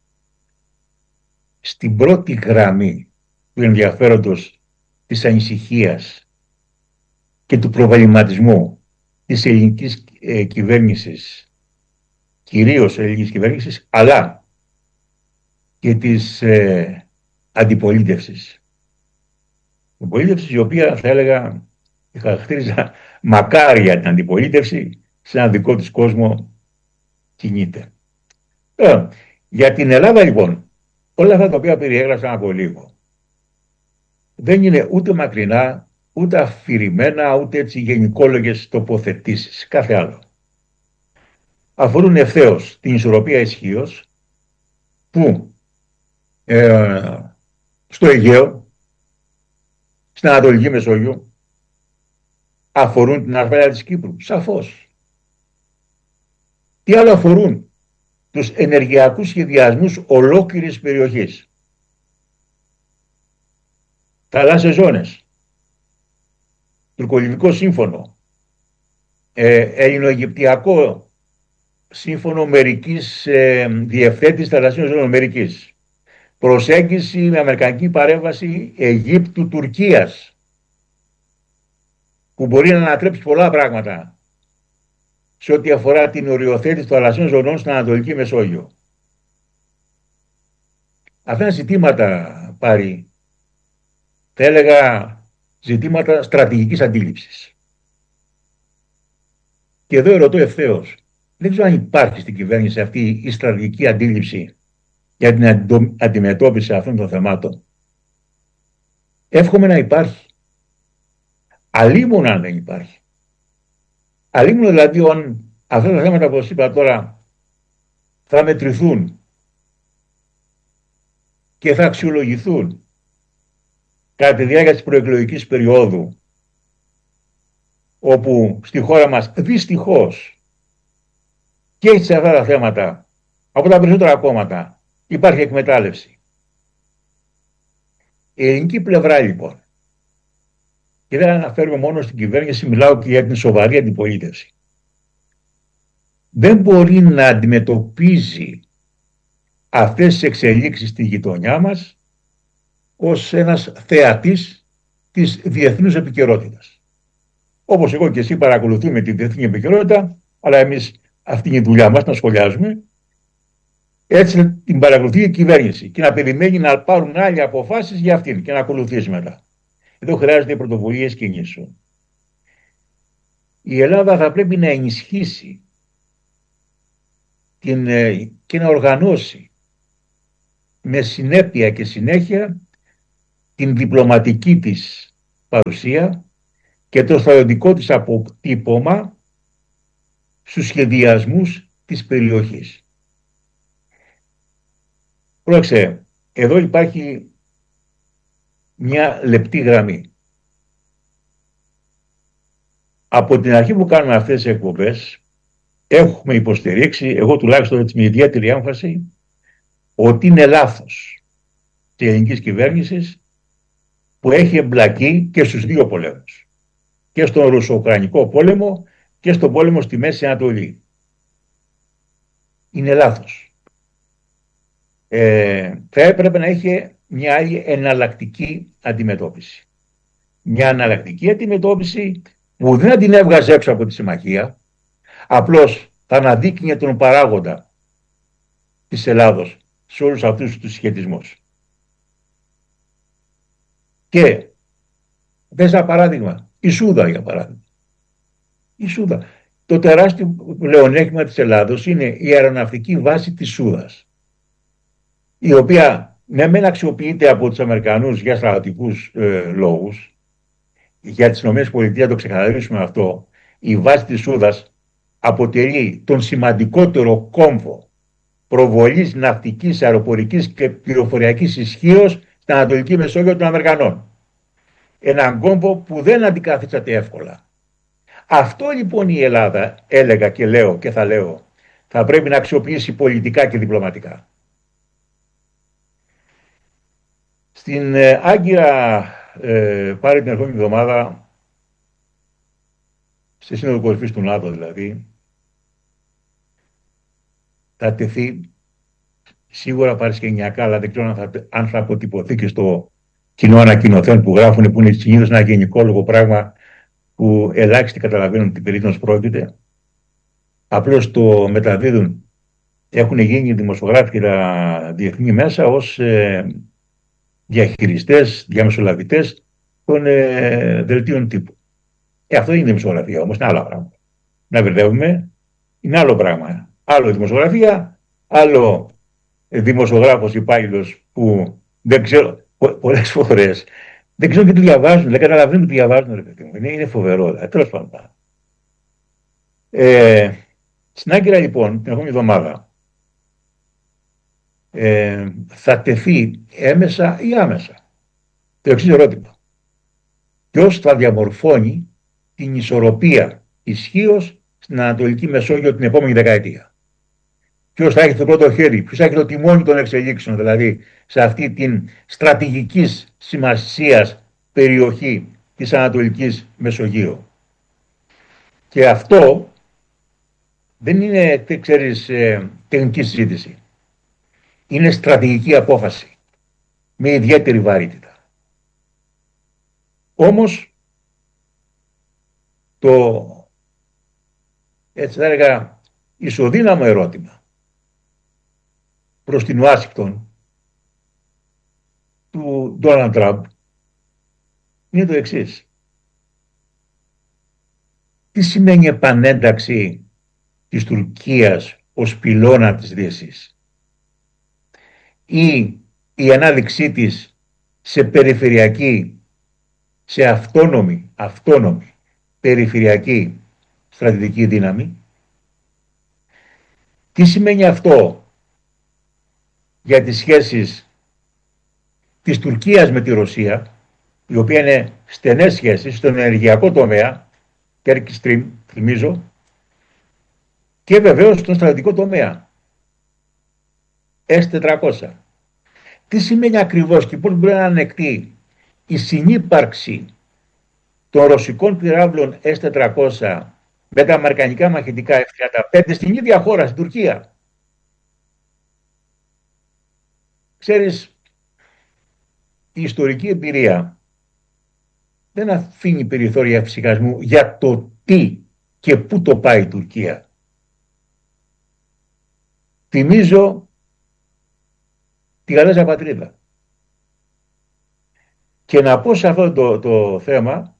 στην πρώτη γραμμή του ενδιαφέροντος, της ανησυχίας και του προβληματισμού της ελληνικής ε, κυβέρνησης, κυρίως ελληνικής κυβέρνησης, αλλά και της ε, αντιπολίτευσης. Η αντιπολίτευση, η οποία θα έλεγα, χαρακτήριζα μακάρια την αντιπολίτευση, σε ένα δικό της κόσμο κινείται. Ε, για την Ελλάδα λοιπόν, όλα αυτά τα οποία περιέγραψα από λίγο, δεν είναι ούτε μακρινά, ούτε αφηρημένα, ούτε έτσι γενικόλογες τοποθετήσεις, κάθε άλλο. Αφορούν ευθέως την ισορροπία ισχύως που ε, στο Αιγαίο, στην Ανατολική Μεσόγειο, αφορούν την ασφάλεια της Κύπρου, σαφώς. Τι άλλο αφορούν? Τους ενεργειακούς σχεδιασμούς ολόκληρης περιοχής. Θαλάσσιες ζώνες, τουρκολιβικό σύμφωνο, ε, ελληνοαιγυπτιακό σύμφωνο μερικής ε, διευθέτησης θαλασσίων ζώνων μερικής, προσέγγιση με αμερικανική παρέμβαση Αιγύπτου-Τουρκίας, που μπορεί να ανατρέψει πολλά πράγματα σε ό,τι αφορά την οριοθέτηση των θαλασσίων ζωνών στην Ανατολική Μεσόγειο. Αυτά είναι ζητήματα, πάρει, θα έλεγα, ζητήματα στρατηγικής αντίληψης. Και εδώ ερωτώ ευθέως, δεν ξέρω αν υπάρχει στην κυβέρνηση αυτή η στρατηγική αντίληψη για την αντιμετώπιση αυτών των θεμάτων. Εύχομαι να υπάρχει. Αλίμονα αν δεν υπάρχει. Αλίμονα δηλαδή αν αυτά τα θέματα, όπως είπα τώρα, θα μετρηθούν και θα αξιολογηθούν κατά τη διάρκεια της προεκλογικής περίοδου, όπου στη χώρα μας δυστυχώς και σε αυτά τα θέματα από τα περισσότερα κόμματα υπάρχει εκμετάλλευση. Η ελληνική πλευρά λοιπόν, και δεν αναφέρουμε μόνο στην κυβέρνηση, μιλάω και για την σοβαρή αντιπολίτευση, δεν μπορεί να αντιμετωπίζει αυτές τις εξελίξεις στη γειτονιά μας ως ένας θεατής της διεθνούς επικαιρότητας. Όπως εγώ και εσύ παρακολουθούμε τη διεθνή επικαιρότητα, αλλά εμείς αυτή είναι η δουλειά μας, να σχολιάζουμε, έτσι την παρακολουθεί η κυβέρνηση και να περιμένει να πάρουν άλλοι αποφάσεις για αυτήν και να ακολουθήσει μετά. Εδώ χρειάζονται πρωτοβουλίες κινήσεων. Η Ελλάδα θα πρέπει να ενισχύσει την, και να οργανώσει με συνέπεια και συνέχεια την διπλωματική της παρουσία και το στρατιωτικό της αποτύπωμα στους σχεδιασμούς της περιοχής. Πρόεξε, εδώ υπάρχει μια λεπτή γραμμή. Από την αρχή που κάνουμε αυτές τις εκπομπές έχουμε υποστηρίξει, εγώ τουλάχιστον έτσι με ιδιαίτερη έμφαση, ότι είναι λάθος της ελληνικής κυβέρνησης που έχει εμπλακεί και στους δύο πολέμους. Και στον Ρωσο-Ουκρανικό πόλεμο και στον πόλεμο στη Μέση Ανατολή. Είναι λάθος. Ε, θα έπρεπε να είχε μια άλλη εναλλακτική αντιμετώπιση. Μια εναλλακτική αντιμετώπιση που δεν θα την έβγαζε έξω από τη συμμαχία, απλώς θα αναδείκνυε τον παράγοντα της Ελλάδος σε όλους αυτούς τους συσχετισμούς. Και πες ένα παράδειγμα, η Σούδα για παράδειγμα. Η Σούδα. Το τεράστιο πλεονέκτημα της Ελλάδος είναι η αεροναυτική βάση της Σούδας, η οποία ναι μεν αξιοποιείται από τους Αμερικανούς για στρατιωτικούς ε, λόγους. Για τις ΗΠΑ, το ξεκαθαρίσουμε αυτό, η βάση της Σούδας αποτελεί τον σημαντικότερο κόμβο προβολής ναυτικής, αεροπορικής και πληροφοριακής ισχύως στην Ανατολική Μεσόγειο των Αμερικανών. Έναν κόμβο που δεν αντικαθίσταται εύκολα. Αυτό λοιπόν η Ελλάδα, έλεγα και λέω και θα λέω, θα πρέπει να αξιοποιήσει πολιτικά και διπλωματικά. Στην ε, Άγκυρα ε, πάρει την ερχόμενη εβδομάδα, στη Σύνοδο Κορυφής του ΝΑΤΟ δηλαδή, θα τεθεί σίγουρα παρασκηνιακά, αλλά δεν ξέρω αν θα, αν θα αποτυπωθεί και στο κοινό ανακοινωθέν που γράφουν, που είναι συνήθως ένα γενικόλογο πράγμα που ελάχιστοι καταλαβαίνουν τι περίπτωση πρόκειται. Απλώς το μεταδίδουν. Έχουν γίνει δημοσιογράφοι και τα διεθνή μέσα ως ε, διαχειριστές, διαμεσολαβητές των ε, δελτίων τύπου. Ε, αυτό είναι η δημοσιογραφία όμως, είναι άλλα πράγματα. Να μπερδεύουμε, είναι άλλο πράγμα. Άλλο δημοσιογραφία, άλλο δημοσιογράφος υπάλληλος που δεν ξέρω, πο, πολλές φορές δεν ξέρω και τι διαβάζουν, δεν καταλαβαίνουν τι διαβάζουν, ρε παιδί μου. Είναι, είναι φοβερό, δηλαδή, τέλος πάντων. Ε, στην Άγκυρα λοιπόν, την επόμενη εβδομάδα, ε, θα τεθεί έμεσα ή άμεσα το εξής ερώτημα. Ποιος θα διαμορφώνει την ισορροπία ισχύως στην Ανατολική Μεσόγειο την επόμενη δεκαετία? Ποιος θα έχει το πρώτο χέρι, ποιος θα έχει το τιμόνι των εξελίξεων, δηλαδή σε αυτή την στρατηγικής σημασίας περιοχή της Ανατολικής Μεσογείου? Και αυτό δεν είναι, ξέρεις, ε, τεχνική συζήτηση. Είναι στρατηγική απόφαση με ιδιαίτερη βαρύτητα. Όμως το, έτσι θα έλεγα, ισοδύναμο ερώτημα προς την Ουάσιγκτον του Ντόναλντ Τραμπ είναι το εξής. Τι σημαίνει επανένταξη της Τουρκίας ως πυλώνα της Δύσης ή η ανάδειξή της σε περιφερειακή, σε αυτόνομη, αυτόνομη περιφερειακή στρατηγική δύναμη? Τι σημαίνει αυτό για τις σχέσεις της Τουρκίας με τη Ρωσία, η οποία είναι στενές σχέσεις στον ενεργειακό τομέα, Turkish Stream, θυμίζω, και βεβαίως στον στρατιωτικό τομέα, ες τετρακόσια. Τι σημαίνει ακριβώς και πώς μπορεί να ανεκτεί η συνύπαρξη των ρωσικών πυράβλων ες τετρακόσια με τα αμερικανικά μαχητικά εφ τριάντα πέντε στην ίδια χώρα, στην Τουρκία? Ξέρεις, η ιστορική εμπειρία δεν αφήνει περιθώρια φυσικασμού για το τι και πού το πάει η Τουρκία. Θυμίζω τη Γαλάζια Πατρίδα. Και να πω σε αυτό το, το θέμα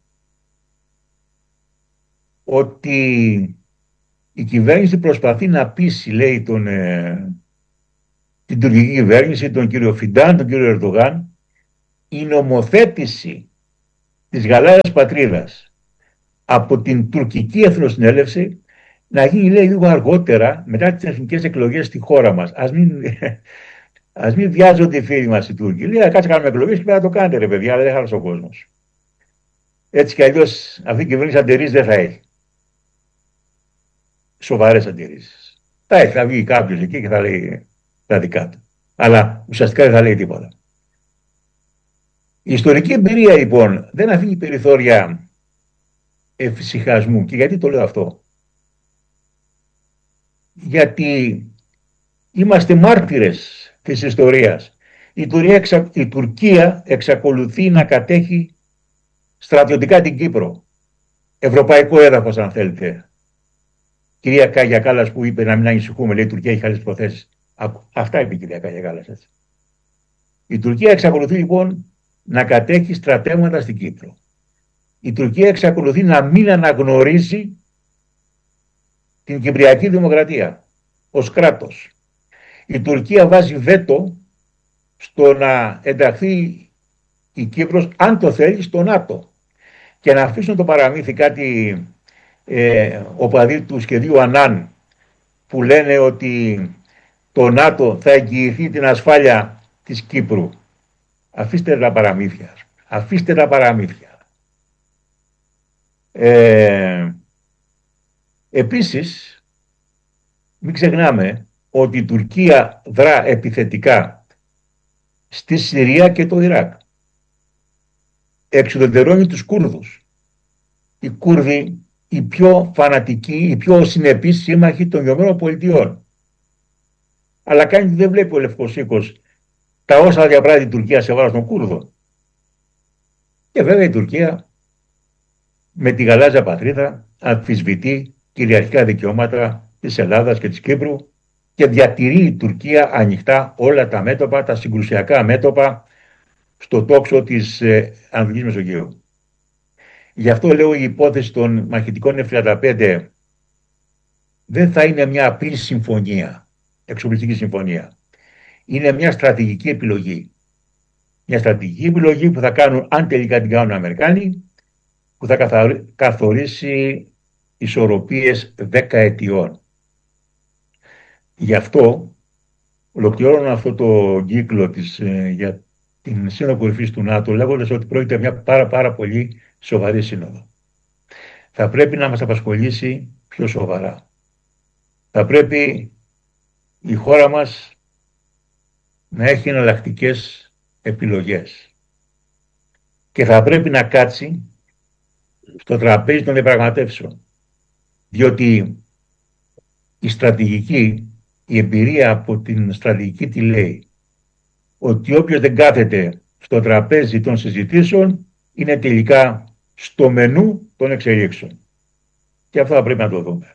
ότι η κυβέρνηση προσπαθεί να πείσει, λέει, τον, ε, την τουρκική κυβέρνηση, τον κύριο Φιντάν, τον κύριο Ερντογάν, η νομοθέτηση της Γαλάζιας Πατρίδας από την τουρκική εθνοσυνέλευση να γίνει, λέει, λίγο αργότερα, μετά τις εθνικές εκλογές στη χώρα μας. Ας μην, ας μην βιάζονται οι φίλοι μας οι Τούρκοι. Λέει, κάτσε κάνουμε εκλογές και πέρα το κάνετε, ρε παιδιά, αλλά δεν χάλασε ο κόσμος. Έτσι κι αλλιώς αυτή η κυβέρνηση αντιρρήσεις δεν θα έχει. Σοβαρές αντιρρήσεις. Θα έχει, θα βγει κάποιος εκεί και θα λέει τα δικά του. Αλλά ουσιαστικά δεν θα λέει τίποτα. Η ιστορική εμπειρία λοιπόν δεν αφήνει περιθώρια εφησυχασμού. Και γιατί το λέω αυτό? Γιατί είμαστε μάρτυρες της ιστορίας. Η Τουρκία, εξα... η Τουρκία εξακολουθεί να κατέχει στρατιωτικά την Κύπρο. Ευρωπαϊκό έδαφος, αν θέλετε. Κυρία Κάγια Κάλλας που είπε να μην ανησυχούμε, λέει η Τουρκία έχει καλές προθέσεις. Αυτά είπε η κυρία Κάγια Κάλλας. Έτσι. Η Τουρκία εξακολουθεί λοιπόν να κατέχει στρατεύματα στην Κύπρο. Η Τουρκία εξακολουθεί να μην αναγνωρίζει την Κυπριακή Δημοκρατία ως κράτος. Η Τουρκία βάζει βέτο στο να ενταχθεί η Κύπρος, αν το θέλει, στο ΝΑΤΟ. Και να αφήσουν το παραμύθι κάτι ε, οπαδοί του σχεδίου Ανάν που λένε ότι το ΝΑΤΟ θα εγγυηθεί την ασφάλεια της Κύπρου. Αφήστε τα παραμύθια. Αφήστε τα παραμύθια. Ε, επίσης, μην ξεχνάμε ότι η Τουρκία δρά επιθετικά στη Συρία και το Ιράκ. Εξουδετερώνει τους Κούρδους. Οι Κούρδοι, οι πιο φανατικοί, οι πιο συνεπείς σύμμαχοι των ΗΠΑ. Αλλά κάνει δεν βλέπει ο Λευκός Οίκος τα όσα διαπράττει η Τουρκία σε βάρος των Κούρδων. Και βέβαια η Τουρκία με τη γαλάζια πατρίδα αμφισβητεί κυριαρχικά δικαιώματα της Ελλάδας και της Κύπρου και διατηρεί η Τουρκία ανοιχτά όλα τα μέτωπα, τα συγκρουσιακά μέτωπα στο τόξο της ε, Ανατολικής Μεσογείου. Γι' αυτό λέω η υπόθεση των μαχητικών εφ τριάντα πέντε δεν θα είναι μια απλή συμφωνία, εξοπλιστική συμφωνία. Είναι μια στρατηγική επιλογή. Μια στρατηγική επιλογή που θα κάνουν, αν τελικά την κάνουν οι Αμερικάνοι, που θα καθορίσει ισορροπίες δεκαετιών. Γι' αυτό ολοκληρώνω αυτό το κύκλο της, ε, για την Σύνοδο Κορυφής του ΝΑΤΟ, λέγοντας ότι πρόκειται μια πάρα πάρα πολύ σοβαρή σύνοδο. Θα πρέπει να μας απασχολήσει πιο σοβαρά. Θα πρέπει η χώρα μας να έχει εναλλακτικές επιλογές. Και θα πρέπει να κάτσει στο τραπέζι των διαπραγματεύσεων. Διότι η στρατηγική, η εμπειρία από την στρατηγική τι λέει? Ότι όποιος δεν κάθεται στο τραπέζι των συζητήσεων είναι τελικά στο μενού των εξελίξεων. Και αυτό θα πρέπει να το δούμε.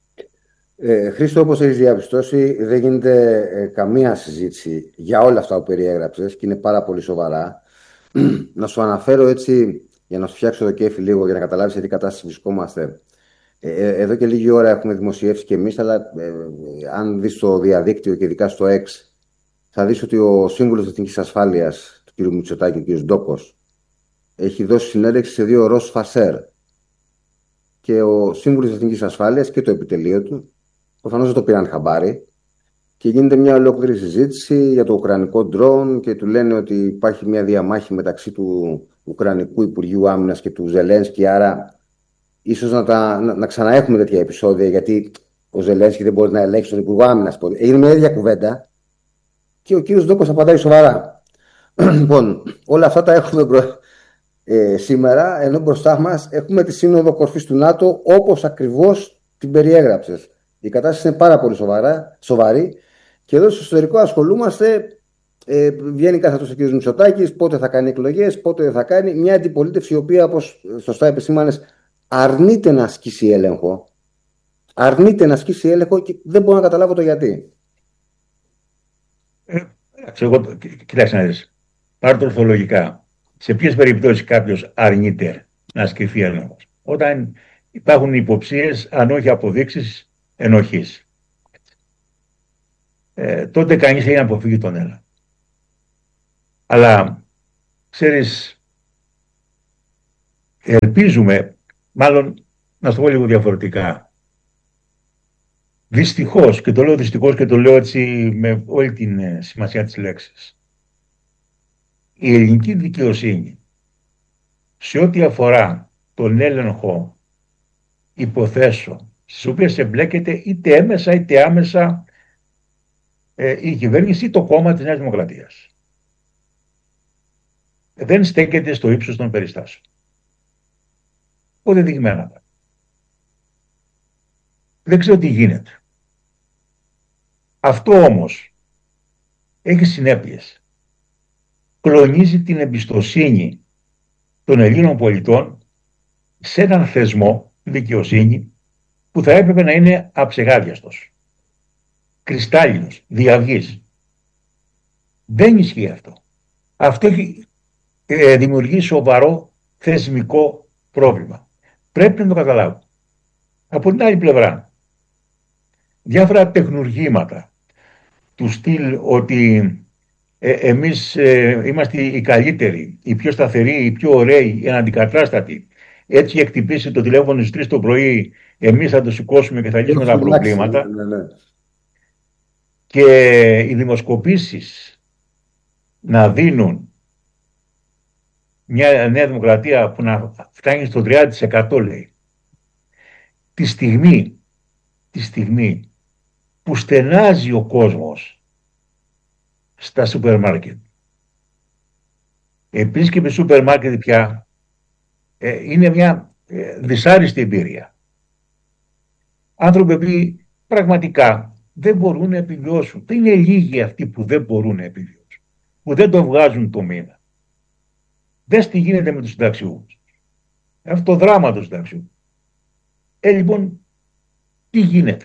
Ε, Χρήστο, όπως έχεις διαπιστώσει, δεν γίνεται ε, καμία συζήτηση για όλα αυτά που περιέγραψες και είναι πάρα πολύ σοβαρά. Να σου αναφέρω έτσι, για να σου φτιάξω το κέφι λίγο, για να καταλάβεις σε τι κατάσταση βρισκόμαστε. Ε, εδώ και λίγη ώρα έχουμε δημοσιεύσει και εμείς, αλλά ε, ε, αν δεις το διαδίκτυο και ειδικά στο X, θα δεις ότι ο Σύμβουλος Εθνικής Ασφάλειας, του κ. Μητσοτάκη, ο κ. Ντόκος, έχει δώσει συνέντευξη σε δύο Ρος Φασέρ. Και ο Σύμβουλος Εθνικής Ασφάλειας και το επιτελείο του προφανώς δεν το πήραν χαμπάρι και γίνεται μια ολόκληρη συζήτηση για το ουκρανικό ντρόουν και του λένε ότι υπάρχει μια διαμάχη μεταξύ του Ουκρανικού Υπουργείου Άμυνας και του Ζελένσκι, άρα ίσως να, τα, να, να ξαναέχουμε τέτοια επεισόδια, γιατί ο Ζελένσκι δεν μπορεί να ελέγξει τον Υπουργό Άμυνας. Έγινε μια ίδια κουβέντα και ο κύριος Ντόκος απαντάει σοβαρά. Λοιπόν, όλα αυτά τα έχουμε προ... ε, σήμερα, ενώ μπροστά μας έχουμε τη Σύνοδο Κορυφής του ΝΑΤΟ όπως ακριβώς την περιέγραψες. Η κατάσταση είναι πάρα πολύ σοβαρά, σοβαρή και εδώ στο εσωτερικό ασχολούμαστε. Ε, βγαίνει κάθε τόσο ο κ. Μητσοτάκης, πότε θα κάνει εκλογές, πότε δεν θα κάνει. Μια αντιπολίτευση η οποία, όπως σωστά επισήμανες, αρνείται να ασκήσει έλεγχο. Αρνείται να ασκήσει έλεγχο και δεν μπορώ να καταλάβω το γιατί. Ε, εγώ, κοιτάξτε να δεις. Πάρω το ορθολογικά. Σε ποιες περιπτώσεις κάποιος αρνείται να ασκηθεί έλεγχος? Όταν υπάρχουν υποψίες, αν όχι αποδείξεις, ενοχής. Ε, τότε κανείς έχει να αποφύγει τον έλεγχο. Αλλά, ξέρεις, ελπίζουμε μάλλον να το πω λίγο διαφορετικά. Δυστυχώς, και το λέω δυστυχώς και το λέω έτσι με όλη την ε, σημασία της λέξης, η ελληνική δικαιοσύνη σε ό,τι αφορά τον έλεγχο υποθέσεων στις οποίες εμπλέκεται είτε έμεσα είτε άμεσα ε, η κυβέρνηση ή το κόμμα της Νέας Δημοκρατίας, δεν στέκεται στο ύψος των περιστάσεων. Αποδεδειγμένα. Δεν ξέρω τι γίνεται. Αυτό όμως έχει συνέπειες. Κλονίζει την εμπιστοσύνη των Ελλήνων πολιτών σε έναν θεσμό, δικαιοσύνη, που θα έπρεπε να είναι αψεγάδιαστος, κρυστάλλινος, διαυγής. Δεν ισχύει αυτό. Αυτό έχει ε, δημιουργεί σοβαρό θεσμικό πρόβλημα. Πρέπει να το καταλάβω. Από την άλλη πλευρά, διάφορα τεχνουργήματα του στυλ ότι ε, εμείς ε, είμαστε οι καλύτεροι, οι πιο σταθεροί, οι πιο ωραίοι, οι αναντικατάστατοι. Έτσι εκτυπήσει το τηλέφωνο στις τρεις το πρωί, εμείς θα το σηκώσουμε και θα λύσουμε τα προβλήματα. Ναι, ναι. Και οι δημοσκοπήσεις να δίνουν μια Νέα Δημοκρατία που να φτάνει στο τριάντα τοις εκατό, λέει. Τη στιγμή, τη στιγμή που στενάζει ο κόσμος στα σούπερ μάρκετ. Επίσκεψη σούπερ μάρκετ πια ε, είναι μια ε, δυσάρεστη εμπειρία. Άνθρωποι που πραγματικά δεν μπορούν να επιβιώσουν. Δεν είναι λίγοι αυτοί που δεν μπορούν να επιβιώσουν, που δεν το βγάζουν το μήνα. Δες τι γίνεται με τους συνταξιούχους. Αυτό το δράμα του συνταξιούχου. Ε, λοιπόν, τι γίνεται.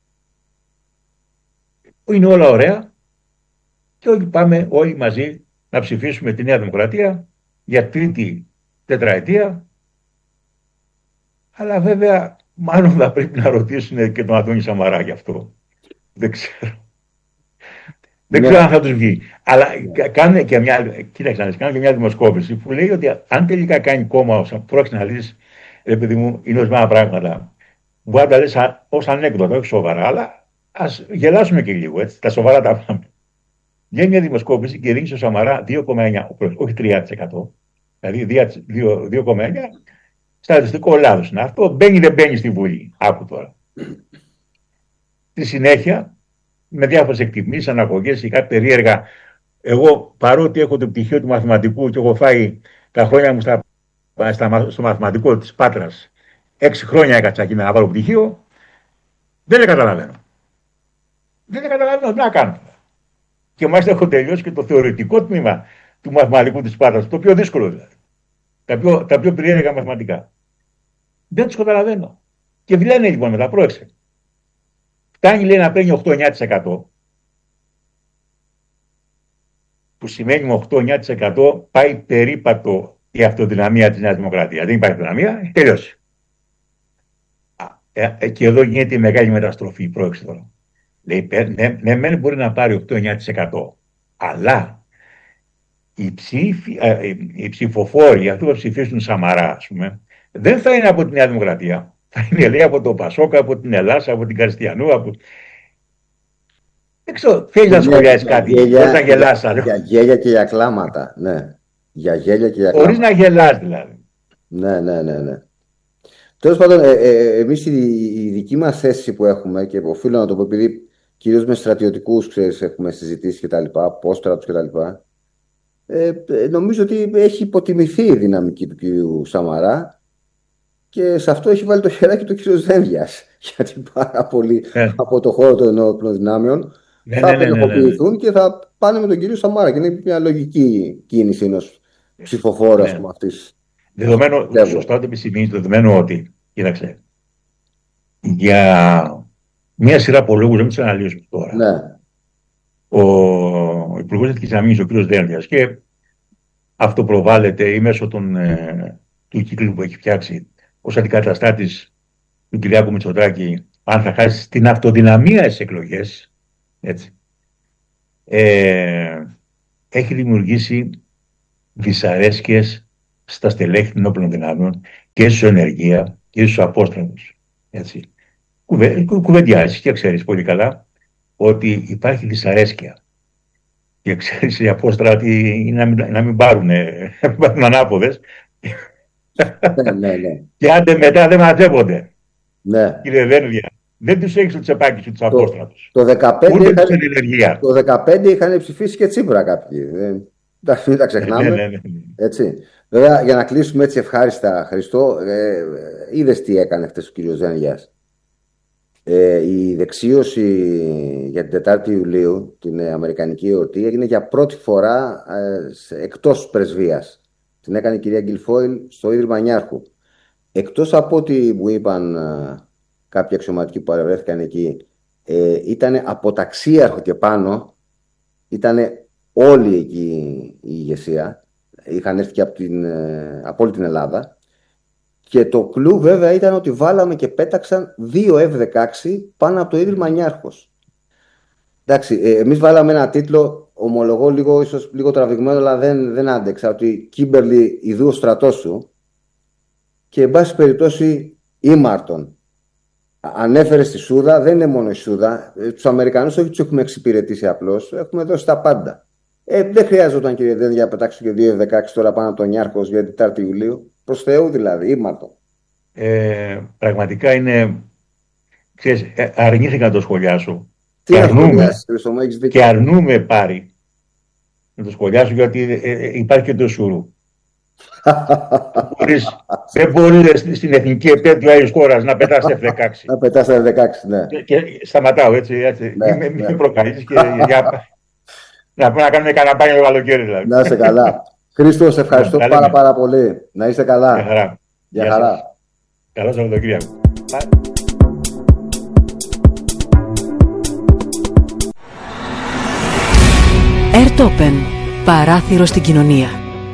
Είναι όλα ωραία και όλοι πάμε όλοι μαζί να ψηφίσουμε τη Νέα Δημοκρατία για τρίτη τετραετία. Αλλά βέβαια, μάλλον θα πρέπει να ρωτήσουν και τον Αντώνη Σαμαρά γι' αυτό. Δεν ξέρω. Δεν ξέρω αν θα τους βγει. Αλλά κάνουν και μια, κοίταξε, κάνουν και μια δημοσκόπηση που λέει ότι αν τελικά κάνει κόμμα όσα πρόκειται να λύσει, ρε παιδί μου, είναι ορισμένα πράγματα. Μπορεί να τα λες ως ανέκδοτα, όχι σοβαρά, αλλά ας γελάσουμε και λίγο, έτσι, τα σοβαρά τα πάμε. Βγαίνει μια δημοσκόπηση και δίνει στο Σαμαρά δύο κόμμα εννιά, όχι τρία τοις εκατό, δηλαδή δύο κόμμα εννιά, στατιστικό λάθος είναι αυτό, μπαίνει δεν μπαίνει στη Βουλή. Άκου τώρα. Στη συνέχεια, με διάφορες εκτιμήσεις, αναγωγές και κάτι περίεργα, εγώ παρότι έχω το πτυχίο του μαθηματικού και έχω φάει τα χρόνια μου στα, στα, στο μαθηματικό της Πάτρας, έξι χρόνια έκατσα εκεί να πάρω πτυχίο, δεν τα καταλαβαίνω. Δεν τα καταλαβαίνω τι να κάνω. Και μάλιστα έχω τελειώσει και το θεωρητικό τμήμα του μαθηματικού της Πάτρας, το πιο δύσκολο δηλαδή. Τα πιο, τα πιο περίεργα μαθηματικά. Δεν τους καταλαβαίνω. Και λένε λοιπόν μετά, πρόεξε. Φτάνει λέει να παίρνει οκτώ με εννιά τοις εκατό, που σημαίνει με οκτώ με εννιά τοις εκατό πάει περίπατο η αυτοδυναμία της Νέας Δημοκρατίας. Δεν υπάρχει αυτοδυναμία, τελειώσει. Ε, και εδώ γίνεται η μεγάλη μεταστροφή, πρόεξε τώρα. Λέει, ναι, ναι, ναι, μπορεί να πάρει οκτώ με εννιά τοις εκατό, αλλά οι, ψήφοι, ε, οι ψηφοφόροι, αυτοί που ψηφίσουν Σαμαρά, ας πούμε, δεν θα είναι από τη Νέα Δημοκρατία. Θα είναι λέει από το Πασόκα, από την Ελλάδα, από την Καριστιανού, από... Δεν ξέρω, θέλεις να σχολιάσεις κάτι, χωρίς να γελάς. Για, για γέλια και για κλάματα, ναι. Για γέλια και για κλάματα. Χωρίς να γελάς δηλαδή. Ναι, ναι, ναι, ναι. Τέλος πάντων, ε, ε, εμείς η, η δική μας θέση που έχουμε, και οφείλω να το πω επειδή κυρίως με στρατιωτικούς, ξέρεις, έχουμε συζητήσει και τα λοιπά, απόστρατους και τα λοιπά, ε, ε, νομίζω ότι έχει υποτιμηθεί η δυναμική του κυρίου Σαμαρά. Και σε αυτό έχει βάλει το χεράκι του κ. Δένδιας. Γιατί πάρα πολλοί yeah. από το χώρο των ενόπλων δυνάμεων yeah, θα απενεχοποιηθούν yeah, yeah, yeah. και θα πάνε με τον κύριο Σαμάρα. Και είναι μια λογική κίνηση ενός ψηφοφόρου, ας πούμε, αυτής. Δεδομένου, σωστά το επισημείς, δεδομένου ότι, κοίταξε, για μια σειρά από λόγους, δεν τους αναλύσουμε τώρα. Yeah. Ο Υπουργός Εθνικής Αμήνης, ο κ. Δένδιας, και αυτό προβάλλεται ή μέσω των, ε, του κύκλου που έχει φτιάξει ως αντικαταστάτης του Κυριάκου Μητσοτάκη, αν θα χάσει την αυτοδυναμία στις εκλογές, έτσι, ε, έχει δημιουργήσει δυσαρέσκειες στα στελέχη των όπλων δυνάμεων και στους ενεργεία και στους Απόστρατους. Έτσι. Κουβε, κου, κουβεντιάζεις και ξέρεις πολύ καλά ότι υπάρχει δυσαρέσκεια. Και ξέρεις οι Απόστρατοι να μην, να μην πάρουν, να μην πάρουν ανάποδες. Ναι, ναι, ναι. Και άντε μετά δεν μαζεύονται. Ναι. Κύριε Δένδια, δεν τους έχεις το τσεπάκι σου τους Απόστρατους. Το δεκαπέντε είχαν, το δεκαπέντε είχαν ψηφίσει και Τσίπρα κάποιοι. Δεν μην τα ξεχνάμε. Ναι, ναι, ναι. Έτσι. Βέβαια, για να κλείσουμε έτσι ευχάριστα, Χριστό, ε, είδες τι έκανε χτες ο κύριος Δένδιας. Ε, η δεξίωση για την τετάρτη Ιουλίου, την ε, Αμερικανική εορτή, έγινε για πρώτη φορά ε, εκτός πρεσβείας. Την έκανε η κυρία Γκιλφόιλ στο Ίδρυμα Νιάρχου. Εκτός από ό,τι μου είπαν ε, κάποιοι αξιωματικοί που παρευρέθηκαν εκεί, ε, ήταν από ταξίαρχο και πάνω, ήταν όλη εκεί η ηγεσία. Είχαν έρθει και από, την, ε, από όλη την Ελλάδα. Και το κλου βέβαια ήταν ότι βάλαμε και πέταξαν δύο εφ δεκαέξι πάνω από το Ίδρυμα Νιάρχος. Εντάξει, ε, εμείς βάλαμε ένα τίτλο, ομολογώ λίγο, ίσως λίγο τραβηγμένο, αλλά δεν, δεν άντεξα, ότι Κίμπερλι ιδού ο στρατός σου, και εν πάση περιπτώσει ήμαρτον. Ανέφερε στη Σούδα, δεν είναι μόνο η Σούδα. Ε, τους Αμερικανούς όχι τους έχουμε εξυπηρετήσει απλώς, έχουμε δώσει τα πάντα. Ε, δεν χρειάζονταν, κύριε Δένδια, να πετάξω και δύο εφ δεκαέξι τώρα πάνω από τον Νιάρχος για την τετάρτη Ιουλίου. Προς Θεού δηλαδή, ήμαρτο. Ε, πραγματικά είναι, ξέρεις, αρνήθηκα να το σχολιάσω. Τι και, αρνούμε, και αρνούμε πάρει να το σχολιάσω, γιατί ε, ε, υπάρχει και το σουρού. Δεν μπορείς στην εθνική επέτειο άλλης χώρας να πετάς εφ δεκαέξι. Να πετάς εφ δεκαέξι, ναι. Και, και σταματάω έτσι, έτσι. Ναι, μην ναι. προκαλείς και για, να, να κάνουμε κανένα μπάνιο το καλοκαίρι δηλαδή. Να είσαι καλά. Χρήστο, σε ευχαριστώ πάρα πάρα, πάρα πολύ. Να είστε καλά. Για χαρά. Για χαρά. Καλό Σαββατοκύριακο. Airtopen. Παράθυρο στην κοινωνία.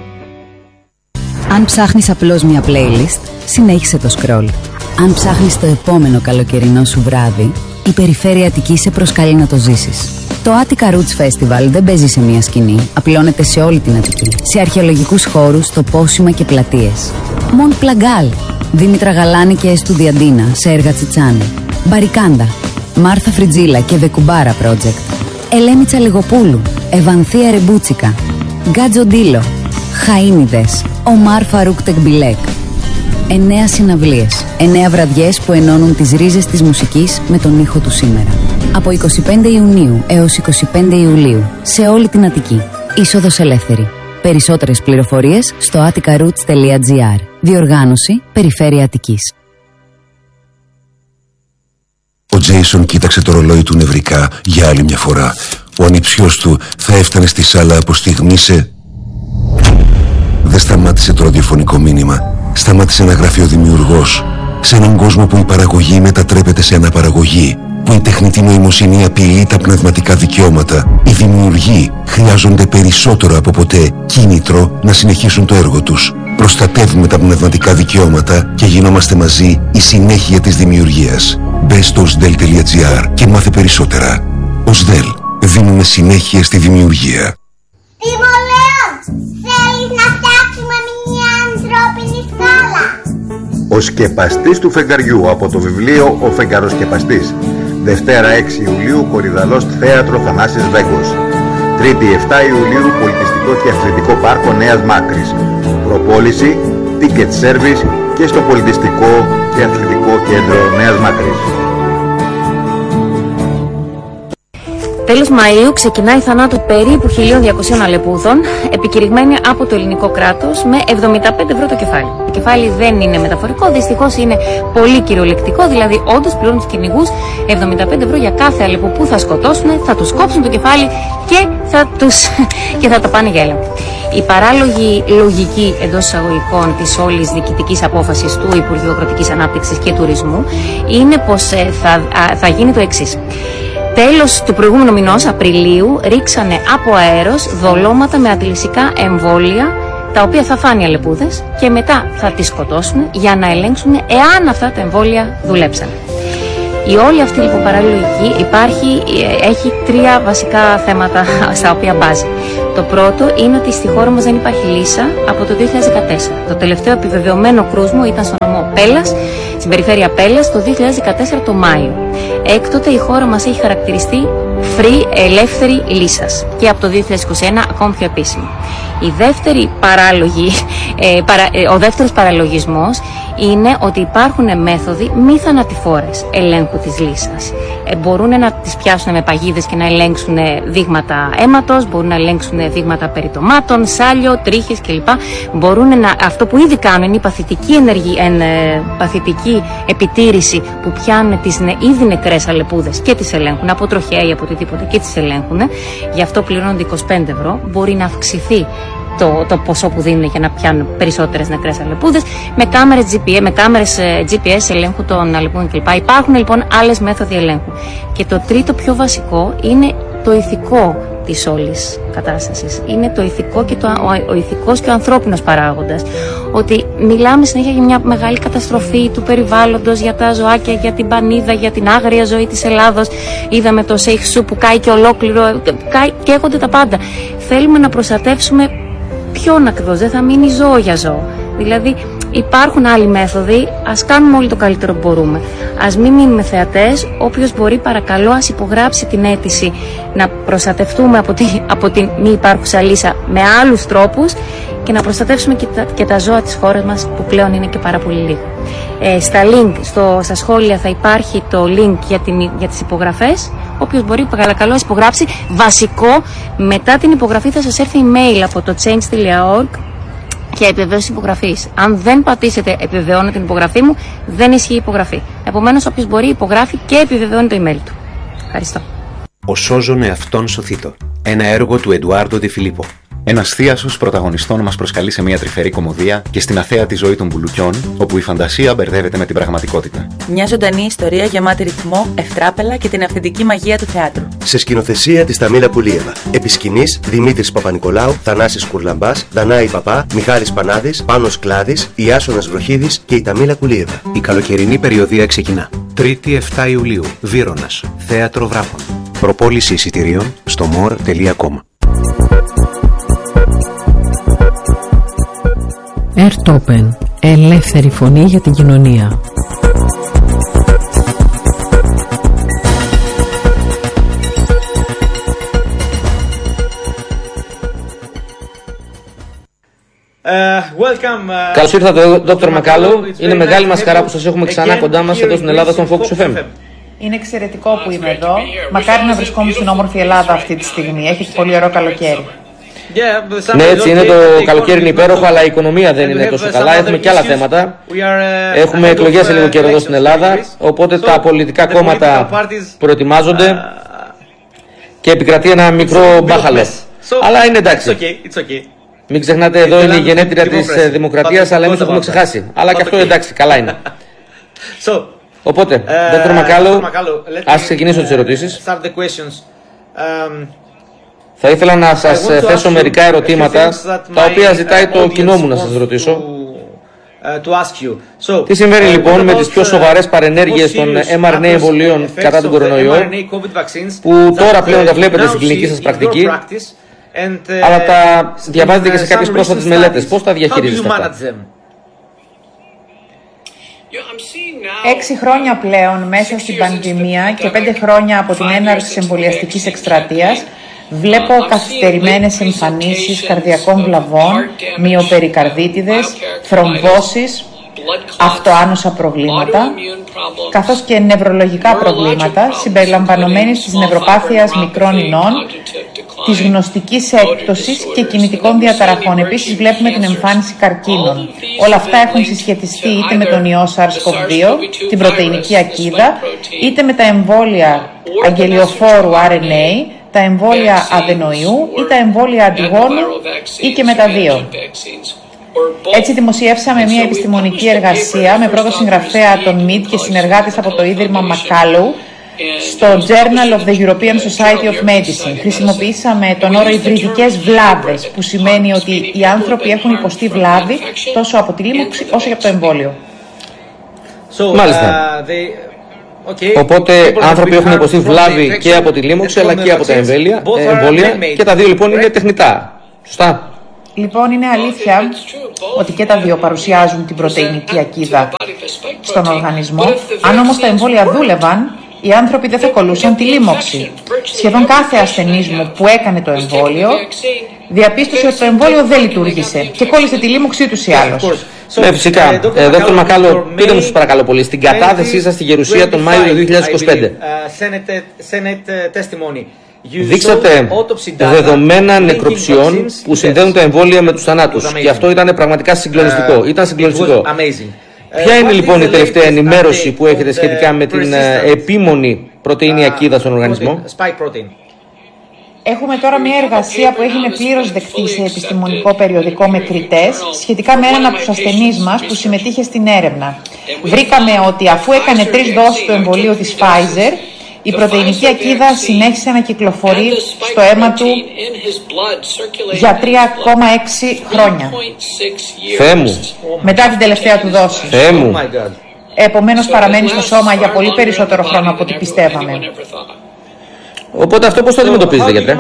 Αν ψάχνεις απλώς μια playlist, συνέχισε το scroll. Αν ψάχνεις το επόμενο καλοκαιρινό σου βράδυ, η Περιφέρεια Αττικής σε προσκαλεί να το ζήσεις. Το Attica Roots Festival δεν παίζει σε μια σκηνή, απλώνεται σε όλη την Αττική. Σε αρχαιολογικούς χώρους, τοπόσιμα και πλατείες. Μον Πλαγκάλ, Δήμητρα Γαλάνη και Εστουδιαντίνα σε έργα Τσιτσάνη. Μπαρικάντα, Μάρθα Φριτζίλα και Βεκουμπάρα Project. Ελένη Τσαλιγοπούλου, Ευανθία Ρεμπούτσικα. Γκάτζο Ντίλο, Χαΐνιδες, Ομάρ Φαρούκ Τεκμπιλέκ. Εννέα συναυλίες, εννέα βραδιές που ενώνουν τις ρίζες της μουσικής με τον ήχο του σήμερα. Από εικοστή πέμπτη Ιουνίου έως εικοστή πέμπτη Ιουλίου, σε όλη την Αττική. Είσοδος ελεύθερη. Περισσότερες πληροφορίες στο atticaroots τελεία gr. Διοργάνωση Περιφέρεια Αττικής. Ο Τζέισον κοίταξε το ρολόι του νευρικά για άλλη μια φορά. Ο ανιψιός του θα έφτανε στη σάλα από στιγμή σε... Δεν σταμάτησε το ραδιοφωνικό μήνυμα. Σταμάτησε να γράφει ο δημιουργός. Σε έναν κόσμο που η παραγωγή μετατρέπεται σε αναπαραγωγή, που η τεχνητή νοημοσύνη απειλεί τα πνευματικά δικαιώματα, οι δημιουργοί χρειάζονται περισσότερο από ποτέ κίνητρο να συνεχίσουν το έργο τους. Προστατεύουμε τα πνευματικά δικαιώματα και γινόμαστε μαζί η συνέχεια της δημιουργίας. Μπες στο οσδέλ τελεία gr και μάθε περισσότερα. οσδέλ. Δίνουμε συνέχεια στη δημιουργία. Θέλεις να φτιάξουμε μια ανθρώπινη σκάλα? Ο σκεπαστής του φεγγαριού, από το βιβλίο «Ο φεγγαροσκεπαστής». Δευτέρα έξι Ιουλίου, Κορυδαλός Θέατρο Θανάσης Βέγκος. Τρίτη επτά Ιουλίου, Πολιτιστικό και Αθλητικό Πάρκο Νέας Μάκρης. Προπόληση, ticket service και στο Πολιτιστικό και Αθλητικό Κέντρο Νέας Μάκρης. Τέλος Μαΐου ξεκινάει θανάτου περίπου χίλια διακοσίων αλεπούδων, επικηρυγμένη από το ελληνικό κράτος με εβδομήντα πέντε ευρώ το κεφάλι. Το κεφάλι δεν είναι μεταφορικό, δυστυχώς είναι πολύ κυριολεκτικό, δηλαδή όντως πληρώνουν τους κυνηγούς εβδομήντα πέντε ευρώ για κάθε αλεπού που θα σκοτώσουν, θα τους κόψουν το κεφάλι και θα, τους, και θα τα πάνε για έλεγχο. Η παράλογη λογική εντός εισαγωγικών της όλης διοικητικής απόφασης του Υπουργείου Αγροτικής Ανάπτυξης και Τουρισμού είναι πως θα, θα γίνει το εξής. Τέλος του προηγούμενου μηνός, Απριλίου, ρίξανε από αέρος δολώματα με αντιλυσικά εμβόλια, τα οποία θα φάνε οι αλεπούδες και μετά θα τις σκοτώσουν για να ελέγξουν εάν αυτά τα εμβόλια δουλέψανε. Η όλη αυτή λοιπόν παραλογική υπάρχει, έχει τρία βασικά θέματα στα οποία μπάζει. Το πρώτο είναι ότι στη χώρα μας δεν υπάρχει λύσα από το δύο χιλιάδες δεκατέσσερα. Το τελευταίο επιβεβαιωμένο κρούσμο ήταν στο νομό Πέλλας στην περιφέρεια Πέλλας το δύο χιλιάδες δεκατέσσερα το Μάιο. Έκτοτε η χώρα μας έχει χαρακτηριστεί free, ελεύθερη λύσας και από το δύο χιλιάδες είκοσι ένα ακόμη πιο επίσημη. Η δεύτερη παράλογη, ε, παρα, ε, ο δεύτερος παραλογισμός είναι ότι υπάρχουν μέθοδοι μη θανατηφόρες ελέγχου της λύσας. Ε, μπορούν να τις πιάσουν με παγίδες και να ελέγξουν δείγματα αίματος, μπορούν να ελέγξουν δείγματα περιτομάτων, σάλιο, τρίχες κλπ. Μπορούν να, αυτό που ήδη κάνουν είναι η παθητική, ενεργή, εν, ε, παθητική επιτήρηση που πιάνουν τις νε, ήδη νεκρές αλεπούδες και τις ελέγχουν από τροχέα ή από οτιδήποτε και τις ελέγχουν. Γι' αυτό πληρώνονται είκοσι πέντε ευρώ. Μπορεί να αυξηθεί Το, το ποσό που δίνουν για να πιάνουν περισσότερες νεκρές αλεπούδες με κάμερες τζι πι ες, με κάμερες τζι πι ες ελέγχου των αλεπούδων κλπ. Υπάρχουν λοιπόν άλλες μέθοδοι ελέγχου. Και το τρίτο πιο βασικό είναι το ηθικό της όλης κατάστασης. Είναι το ηθικό και το, ο, ο ηθικός και ο ανθρώπινος παράγοντας. Ότι μιλάμε συνέχεια για μια μεγάλη καταστροφή του περιβάλλοντος, για τα ζωάκια, για την πανίδα, για την άγρια ζωή της Ελλάδος. Είδαμε το Σέιχσου που κάει και ολόκληρο, κάει, καίγονται τα πάντα. Θέλουμε να προστατεύσουμε ποιον ακριβώς, δεν θα μείνει ζώο για ζώο. Δηλαδή υπάρχουν άλλοι μέθοδοι, ας κάνουμε όλοι το καλύτερο που μπορούμε. Ας μην μείνουμε θεατές, όποιος μπορεί παρακαλώ ας υπογράψει την αίτηση να προστατευτούμε από, τη, από την μη υπάρχουσα λύσα με άλλους τρόπους και να προστατεύσουμε και τα, και τα ζώα της χώρας μας που πλέον είναι και πάρα πολύ λίγα. Ε, στα link, στο, στα σχόλια θα υπάρχει το link για, την, για τις υπογραφές. Όποιος μπορεί παρακαλώ ας υπογράψει. Βασικό, μετά την υπογραφή θα σας έρθει email από το change τελεία org και επιβεβαίωση υπογραφής. Αν δεν πατήσετε επιβεβαιώνω την υπογραφή μου, δεν ισχύει η υπογραφή. Επομένως όποιος μπορεί υπογράφει και επιβεβαιώνει το email του. Ευχαριστώ. Ο σώζον εαυτόν σωθήτω. Ένα έργο του Εντουάρντο Ντι Φιλίππο. Ένας θίασος πρωταγωνιστών μας προσκαλεί σε μια τρυφερή κωμωδία και στην αθέατη ζωή των μπουλουκιών, όπου η φαντασία μπερδεύεται με την πραγματικότητα. Μια ζωντανή ιστορία γεμάτη ρυθμό, ευτράπελα και την αυθεντική μαγεία του θεάτρου. Σε σκηνοθεσία της Ταμίλα Πουλίεβα. Επί σκηνής Δημήτρης Παπα-Νικολάου, Θανάσης Κουρλαμπάς, Δανάη Παπά, Μιχάλης Πανάδης, Πάνος Κλάδης, Ιάσονας Βροχίδης και η Ταμίλα Πουλίεβα. Η καλοκαιρινή περιοδία ξεκινά. Τρίτη επτά Ιουλίου, Βύρωνας, Θέατρο Βράχων. Προπόληση εισιτηρίων στο μορ τελεία κομ. Ερτόπεν. Ελεύθερη φωνή για την κοινωνία. Καλώς ήρθατε, Δόκτωρ Μακάλο. Είναι μεγάλη μας χαρά που σας έχουμε ξανά κοντά μας εδώ στην Ελλάδα, στον Focus εφ εμ. Είναι εξαιρετικό που είμαι εδώ. Μακάρι να βρισκόμουν στην όμορφη Ελλάδα αυτή τη στιγμή. Έχετε πολύ ωραίο καλοκαίρι. Ναι, έτσι είναι, το καλοκαίρι είναι υπέροχο, αλλά η οικονομία δεν είναι τόσο καλά. Έχουμε και άλλα θέματα. Έχουμε εκλογές σε λίγο καιρό εδώ στην Ελλάδα. Οπότε τα πολιτικά κόμματα προετοιμάζονται και επικρατεί ένα μικρό μπάχαλο. Αλλά είναι εντάξει. Μην ξεχνάτε, εδώ είναι η γενέτειρα της δημοκρατίας, αλλά εμείς το έχουμε ξεχάσει. Αλλά και αυτό εντάξει, καλά είναι. Οπότε, Δόκτωρ Μακάλο, ας ξεκινήσω τις ερωτήσεις. Θα ήθελα να σας θέσω μερικά ερωτήματα, τα οποία ζητάει το κοινό μου να σας ρωτήσω. Τι συμβαίνει λοιπόν με τις πιο σοβαρές παρενέργειες των εμ αρ εν έι εμβολίων κατά τον κορονοϊό, που τώρα πλέον τα βλέπετε στην κλινική σας πρακτική, αλλά τα διαβάζετε και σε κάποιες πρόσφατες μελέτες. Πώς τα διαχειρίζεστε αυτά? Έξι χρόνια πλέον μέσα στην πανδημία και πέντε χρόνια από την έναρξη της εμβολιαστικής εκστρατείας βλέπω καθυστερημένες εμφανίσεις καρδιακών βλαβών, μυοπερικαρδίτιδες, θρομβώσεις, αυτοάνωσα προβλήματα, καθώς και νευρολογικά προβλήματα συμπεριλαμβανομένης της νευροπάθειας μικρών ινών, της γνωστικής έκπτωσης και κινητικών διαταραχών. Επίσης βλέπουμε την εμφάνιση καρκίνων. Όλα αυτά έχουν συσχετιστεί είτε με τον ιό SARS-κοβ δύο, την πρωτεϊνική ακίδα, είτε με τα εμβόλια αγγελιοφόρου αρ εν έι, τα εμβόλια αδενοϊού ή τα εμβόλια αντιγόνου ή και με τα δύο. Έτσι δημοσιεύσαμε μια επιστημονική εργασία με πρώτο συγγραφέα τον Μιντ και συνεργάτες από το Ίδρυμα Μακάλου στο Journal of the European Society of Medicine. Χρησιμοποιήσαμε τον όρο υβριδικές βλάβες, που σημαίνει ότι οι άνθρωποι έχουν υποστεί βλάβη τόσο από τη λίμωξη όσο και από το εμβόλιο. Μάλιστα. Οπότε άνθρωποι έχουν υποστεί βλάβη και από τη λίμωξη αλλά και από τα εμβόλια, εμβόλια και τα δύο λοιπόν είναι τεχνητά. Σωστά? Λοιπόν, είναι αλήθεια ότι και τα δύο παρουσιάζουν την πρωτεϊνική ακίδα στον οργανισμό. Αν όμως τα εμβόλια δούλευαν, οι άνθρωποι δεν θα κολλούσαν τη λίμωξη. Σχεδόν κάθε ασθενής μου που έκανε το εμβόλιο διαπίστωσε ότι το εμβόλιο δεν λειτουργήσε και κόλλησε τη λίμωξη ούτως ή άλλως. Ναι, φυσικά. Ε, Δόκτωρ Μακάλο, πείτε μου σας παρακαλώ πολύ, στην κατάθεσή σας στη Γερουσία τον Μάιο του δύο χιλιάδες είκοσι πέντε. Δείξατε δεδομένα νεκροψιών που συνδέουν τα εμβόλια με τους θανάτους. Και αυτό ήταν πραγματικά συγκλονιστικό. Ήταν συγκλονιστικό. Ποια είναι λοιπόν η τελευταία ενημέρωση που έχετε σχετικά με την επίμονη πρωτεΐνη ακίδα στον οργανισμό? Έχουμε τώρα μια εργασία που έγινε πλήρως δεκτή σε επιστημονικό περιοδικό με κριτές σχετικά με έναν από τους ασθενείς μας που συμμετείχε στην έρευνα. Βρήκαμε ότι αφού έκανε τρεις δόσεις του εμβολίου της Pfizer, η πρωτεϊνική ακίδα συνέχισε να κυκλοφορεί στο αίμα του για τρία κόμμα έξι χρόνια. Θεέ μου. Μετά την τελευταία του δόση. Θεέ μου. Επομένως παραμένει στο σώμα για πολύ περισσότερο χρόνο από ό,τι πιστεύαμε. Οπότε αυτό πώς το αντιμετωπίζετε, γιατρέ?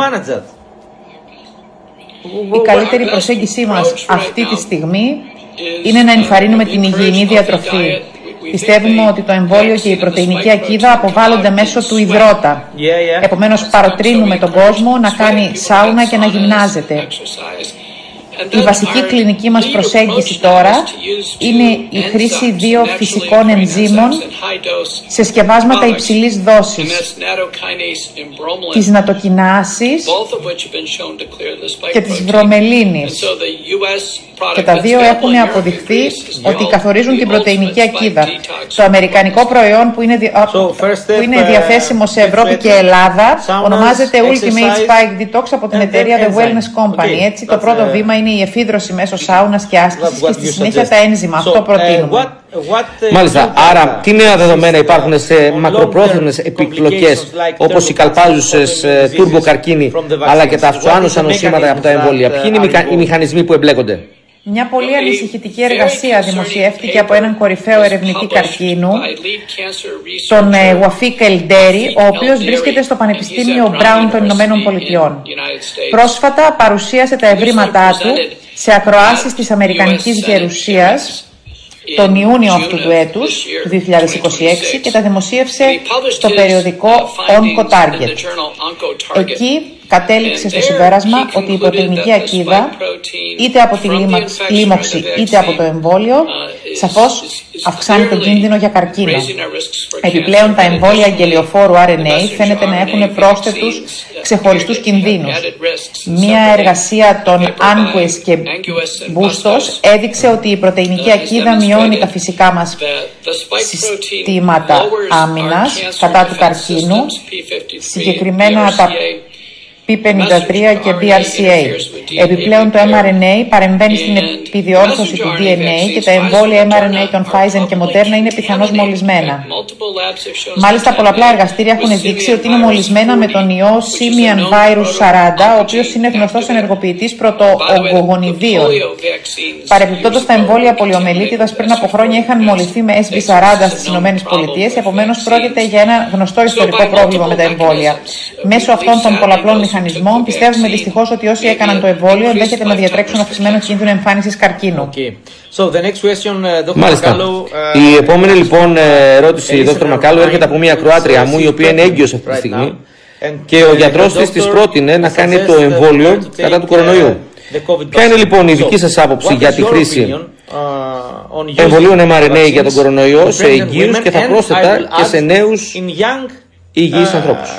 Η καλύτερη προσέγγιση μας αυτή τη στιγμή είναι να ενθαρρύνουμε την υγιεινή διατροφή. Πιστεύουμε ότι το εμβόλιο και η πρωτεϊνική ακίδα αποβάλλονται μέσω του υδρότα. Επομένως παροτρύνουμε τον κόσμο να κάνει σάουνα και να γυμνάζεται. Η βασική κλινική μας προσέγγιση τώρα είναι η χρήση δύο φυσικών ενζύμων σε σκευάσματα υψηλής δόσης, της νατοκινάσης και της βρωμελίνης. Και τα δύο έχουν αποδειχθεί ότι καθορίζουν την πρωτεϊνική ακίδα. Το αμερικανικό προϊόν που είναι, δια... που είναι διαθέσιμο σε Ευρώπη και Ελλάδα ονομάζεται Ultimate Spike Detox από την εταιρεία The Wellness Company. Έτσι, το πρώτο βήμα είναι η εφίδρωση μέσω σάουνας και άσκησης και στη συνέχεια τα ένζημα. Αυτό προτείνουμε. Μάλιστα. Άρα, τι νέα δεδομένα υπάρχουν σε μακροπρόθεσμες επιπλοκές όπως οι καλπάζουσες τουρμποκαρκίνοι αλλά και τα αυξοάνωσα νοσήματα από τα εμβόλια? Ποιοι είναι οι μηχανισμοί που εμπλέκονται? Μια πολύ ανησυχητική εργασία δημοσιεύτηκε από έναν κορυφαίο ερευνητή καρκίνου, τον Wafik El-Dery, ο οποίος βρίσκεται στο Πανεπιστήμιο Brown των Ηνωμένων Πολιτειών. Πρόσφατα παρουσίασε τα ευρήματά του σε ακροάσεις της Αμερικανικής Γερουσίας τον Ιούνιο αυτού του έτους, του δύο χιλιάδες είκοσι έξι, και τα δημοσίευσε στο περιοδικό OncoTarget. Εκεί κατέληξε στο συμπέρασμα ότι η πρωτεϊνική ακίδα, είτε από τη λίμωξη είτε από το εμβόλιο, σαφώς αυξάνει τον κίνδυνο για καρκίνο. Επιπλέον, τα εμβόλια αγγελιοφόρου αρ εν έι φαίνεται να έχουν πρόσθετους ξεχωριστούς κινδύνους. Μία εργασία των Angues και Bustos έδειξε ότι η πρωτεϊνική ακίδα μειώνει τα φυσικά μας συστήματα άμυνας κατά του καρκίνου, συγκεκριμένα τα πι πενήντα τρία και μπι αρ σι έι. Επιπλέον, το εμ αρ εν έι παρεμβαίνει στην επιδιόρθωση του ντι εν έι και τα εμβόλια εμ αρ εν έι των Pfizer και Moderna είναι πιθανώς μολυσμένα. Μάλιστα, πολλαπλά εργαστήρια έχουν δείξει ότι είναι μολυσμένα με τον ιό Simian Virus σαράντα, ο οποίος είναι γνωστός ενεργοποιητής πρωτοογκογονιδίων. Παρεμπιπτόντως, τα εμβόλια πολιομελίτιδας πριν από χρόνια είχαν μολυθεί με ες βι σαράντα στις ΗΠΑ, επομένως πρόκειται για ένα γνωστό ιστορικό πρόβλημα με τα εμβόλια. Μέσω αυτών των πολλαπλών μηχανισμών, πιστεύουμε δυστυχώς ότι όσοι έκαναν το εμβόλιο ενδέχεται να διατρέξουν αυξημένο κίνδυνο εμφάνισης καρκίνου. Okay. So the next question, uh, Μάλιστα. Uh, η επόμενη λοιπόν ερώτηση, Δόκτωρ Μακάλο, έρχεται από μια Κροάτρια μου, η οποία είναι έγκυος αυτή τη στιγμή και ο γιατρός της της πρότεινε να κάνει το εμβόλιο κατά του κορονοϊού. Ποια είναι λοιπόν η δική σας άποψη για τη χρήση εμβολίων εμ αρ εν έι για τον κορονοϊό σε εγγύους και θα πρόσθετα και σε νέους υγιείς ανθρώπους?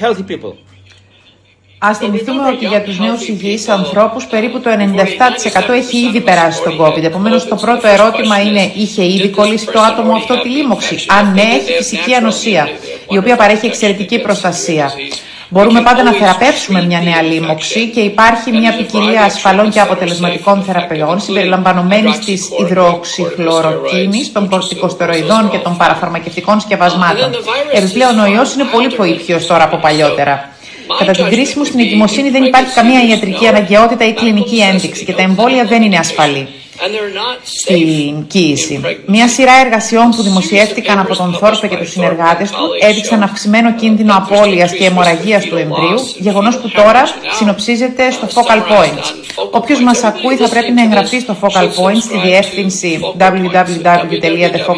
Ας θυμηθούμε ότι για τους νέους υγιείς ανθρώπους περίπου το ενενήντα επτά τοις εκατό έχει ήδη περάσει τον COVID. Επομένως, το πρώτο ερώτημα είναι: είχε ήδη κολλήσει το άτομο αυτό τη λίμωξη? Αν ναι, έχει φυσική ανοσία, η οποία παρέχει εξαιρετική προστασία. Μπορούμε πάντα να θεραπεύσουμε μια νέα λίμωξη και υπάρχει μια ποικιλία ασφαλών και αποτελεσματικών θεραπείων συμπεριλαμβανομένης της υδροξυχλωροκίνης, των κορτικοστεροειδών και των παραφαρμακευτικών σκευασμάτων. Επιπλέον, ο ιός είναι πολύ πιο ήπιος τώρα από παλιότερα. Κατά την κρίση μου, στην εγκυμοσύνη δεν υπάρχει καμία ιατρική αναγκαιότητα ή κλινική ένδειξη και τα εμβόλια δεν είναι ασφαλή στην κοίηση. Μια σειρά εργασιών που δημοσιεύτηκαν από τον Θόρπε και τους συνεργάτες του έδειξαν αυξημένο κίνδυνο απώλειας και αιμορραγίας του εμβρίου, γεγονός που τώρα συνοψίζεται στο Focal Points. Όποιος μας ακούει θα πρέπει να εγγραφεί στο Focal Points στη διεύθυνση double-u double-u double-u τελεία the focal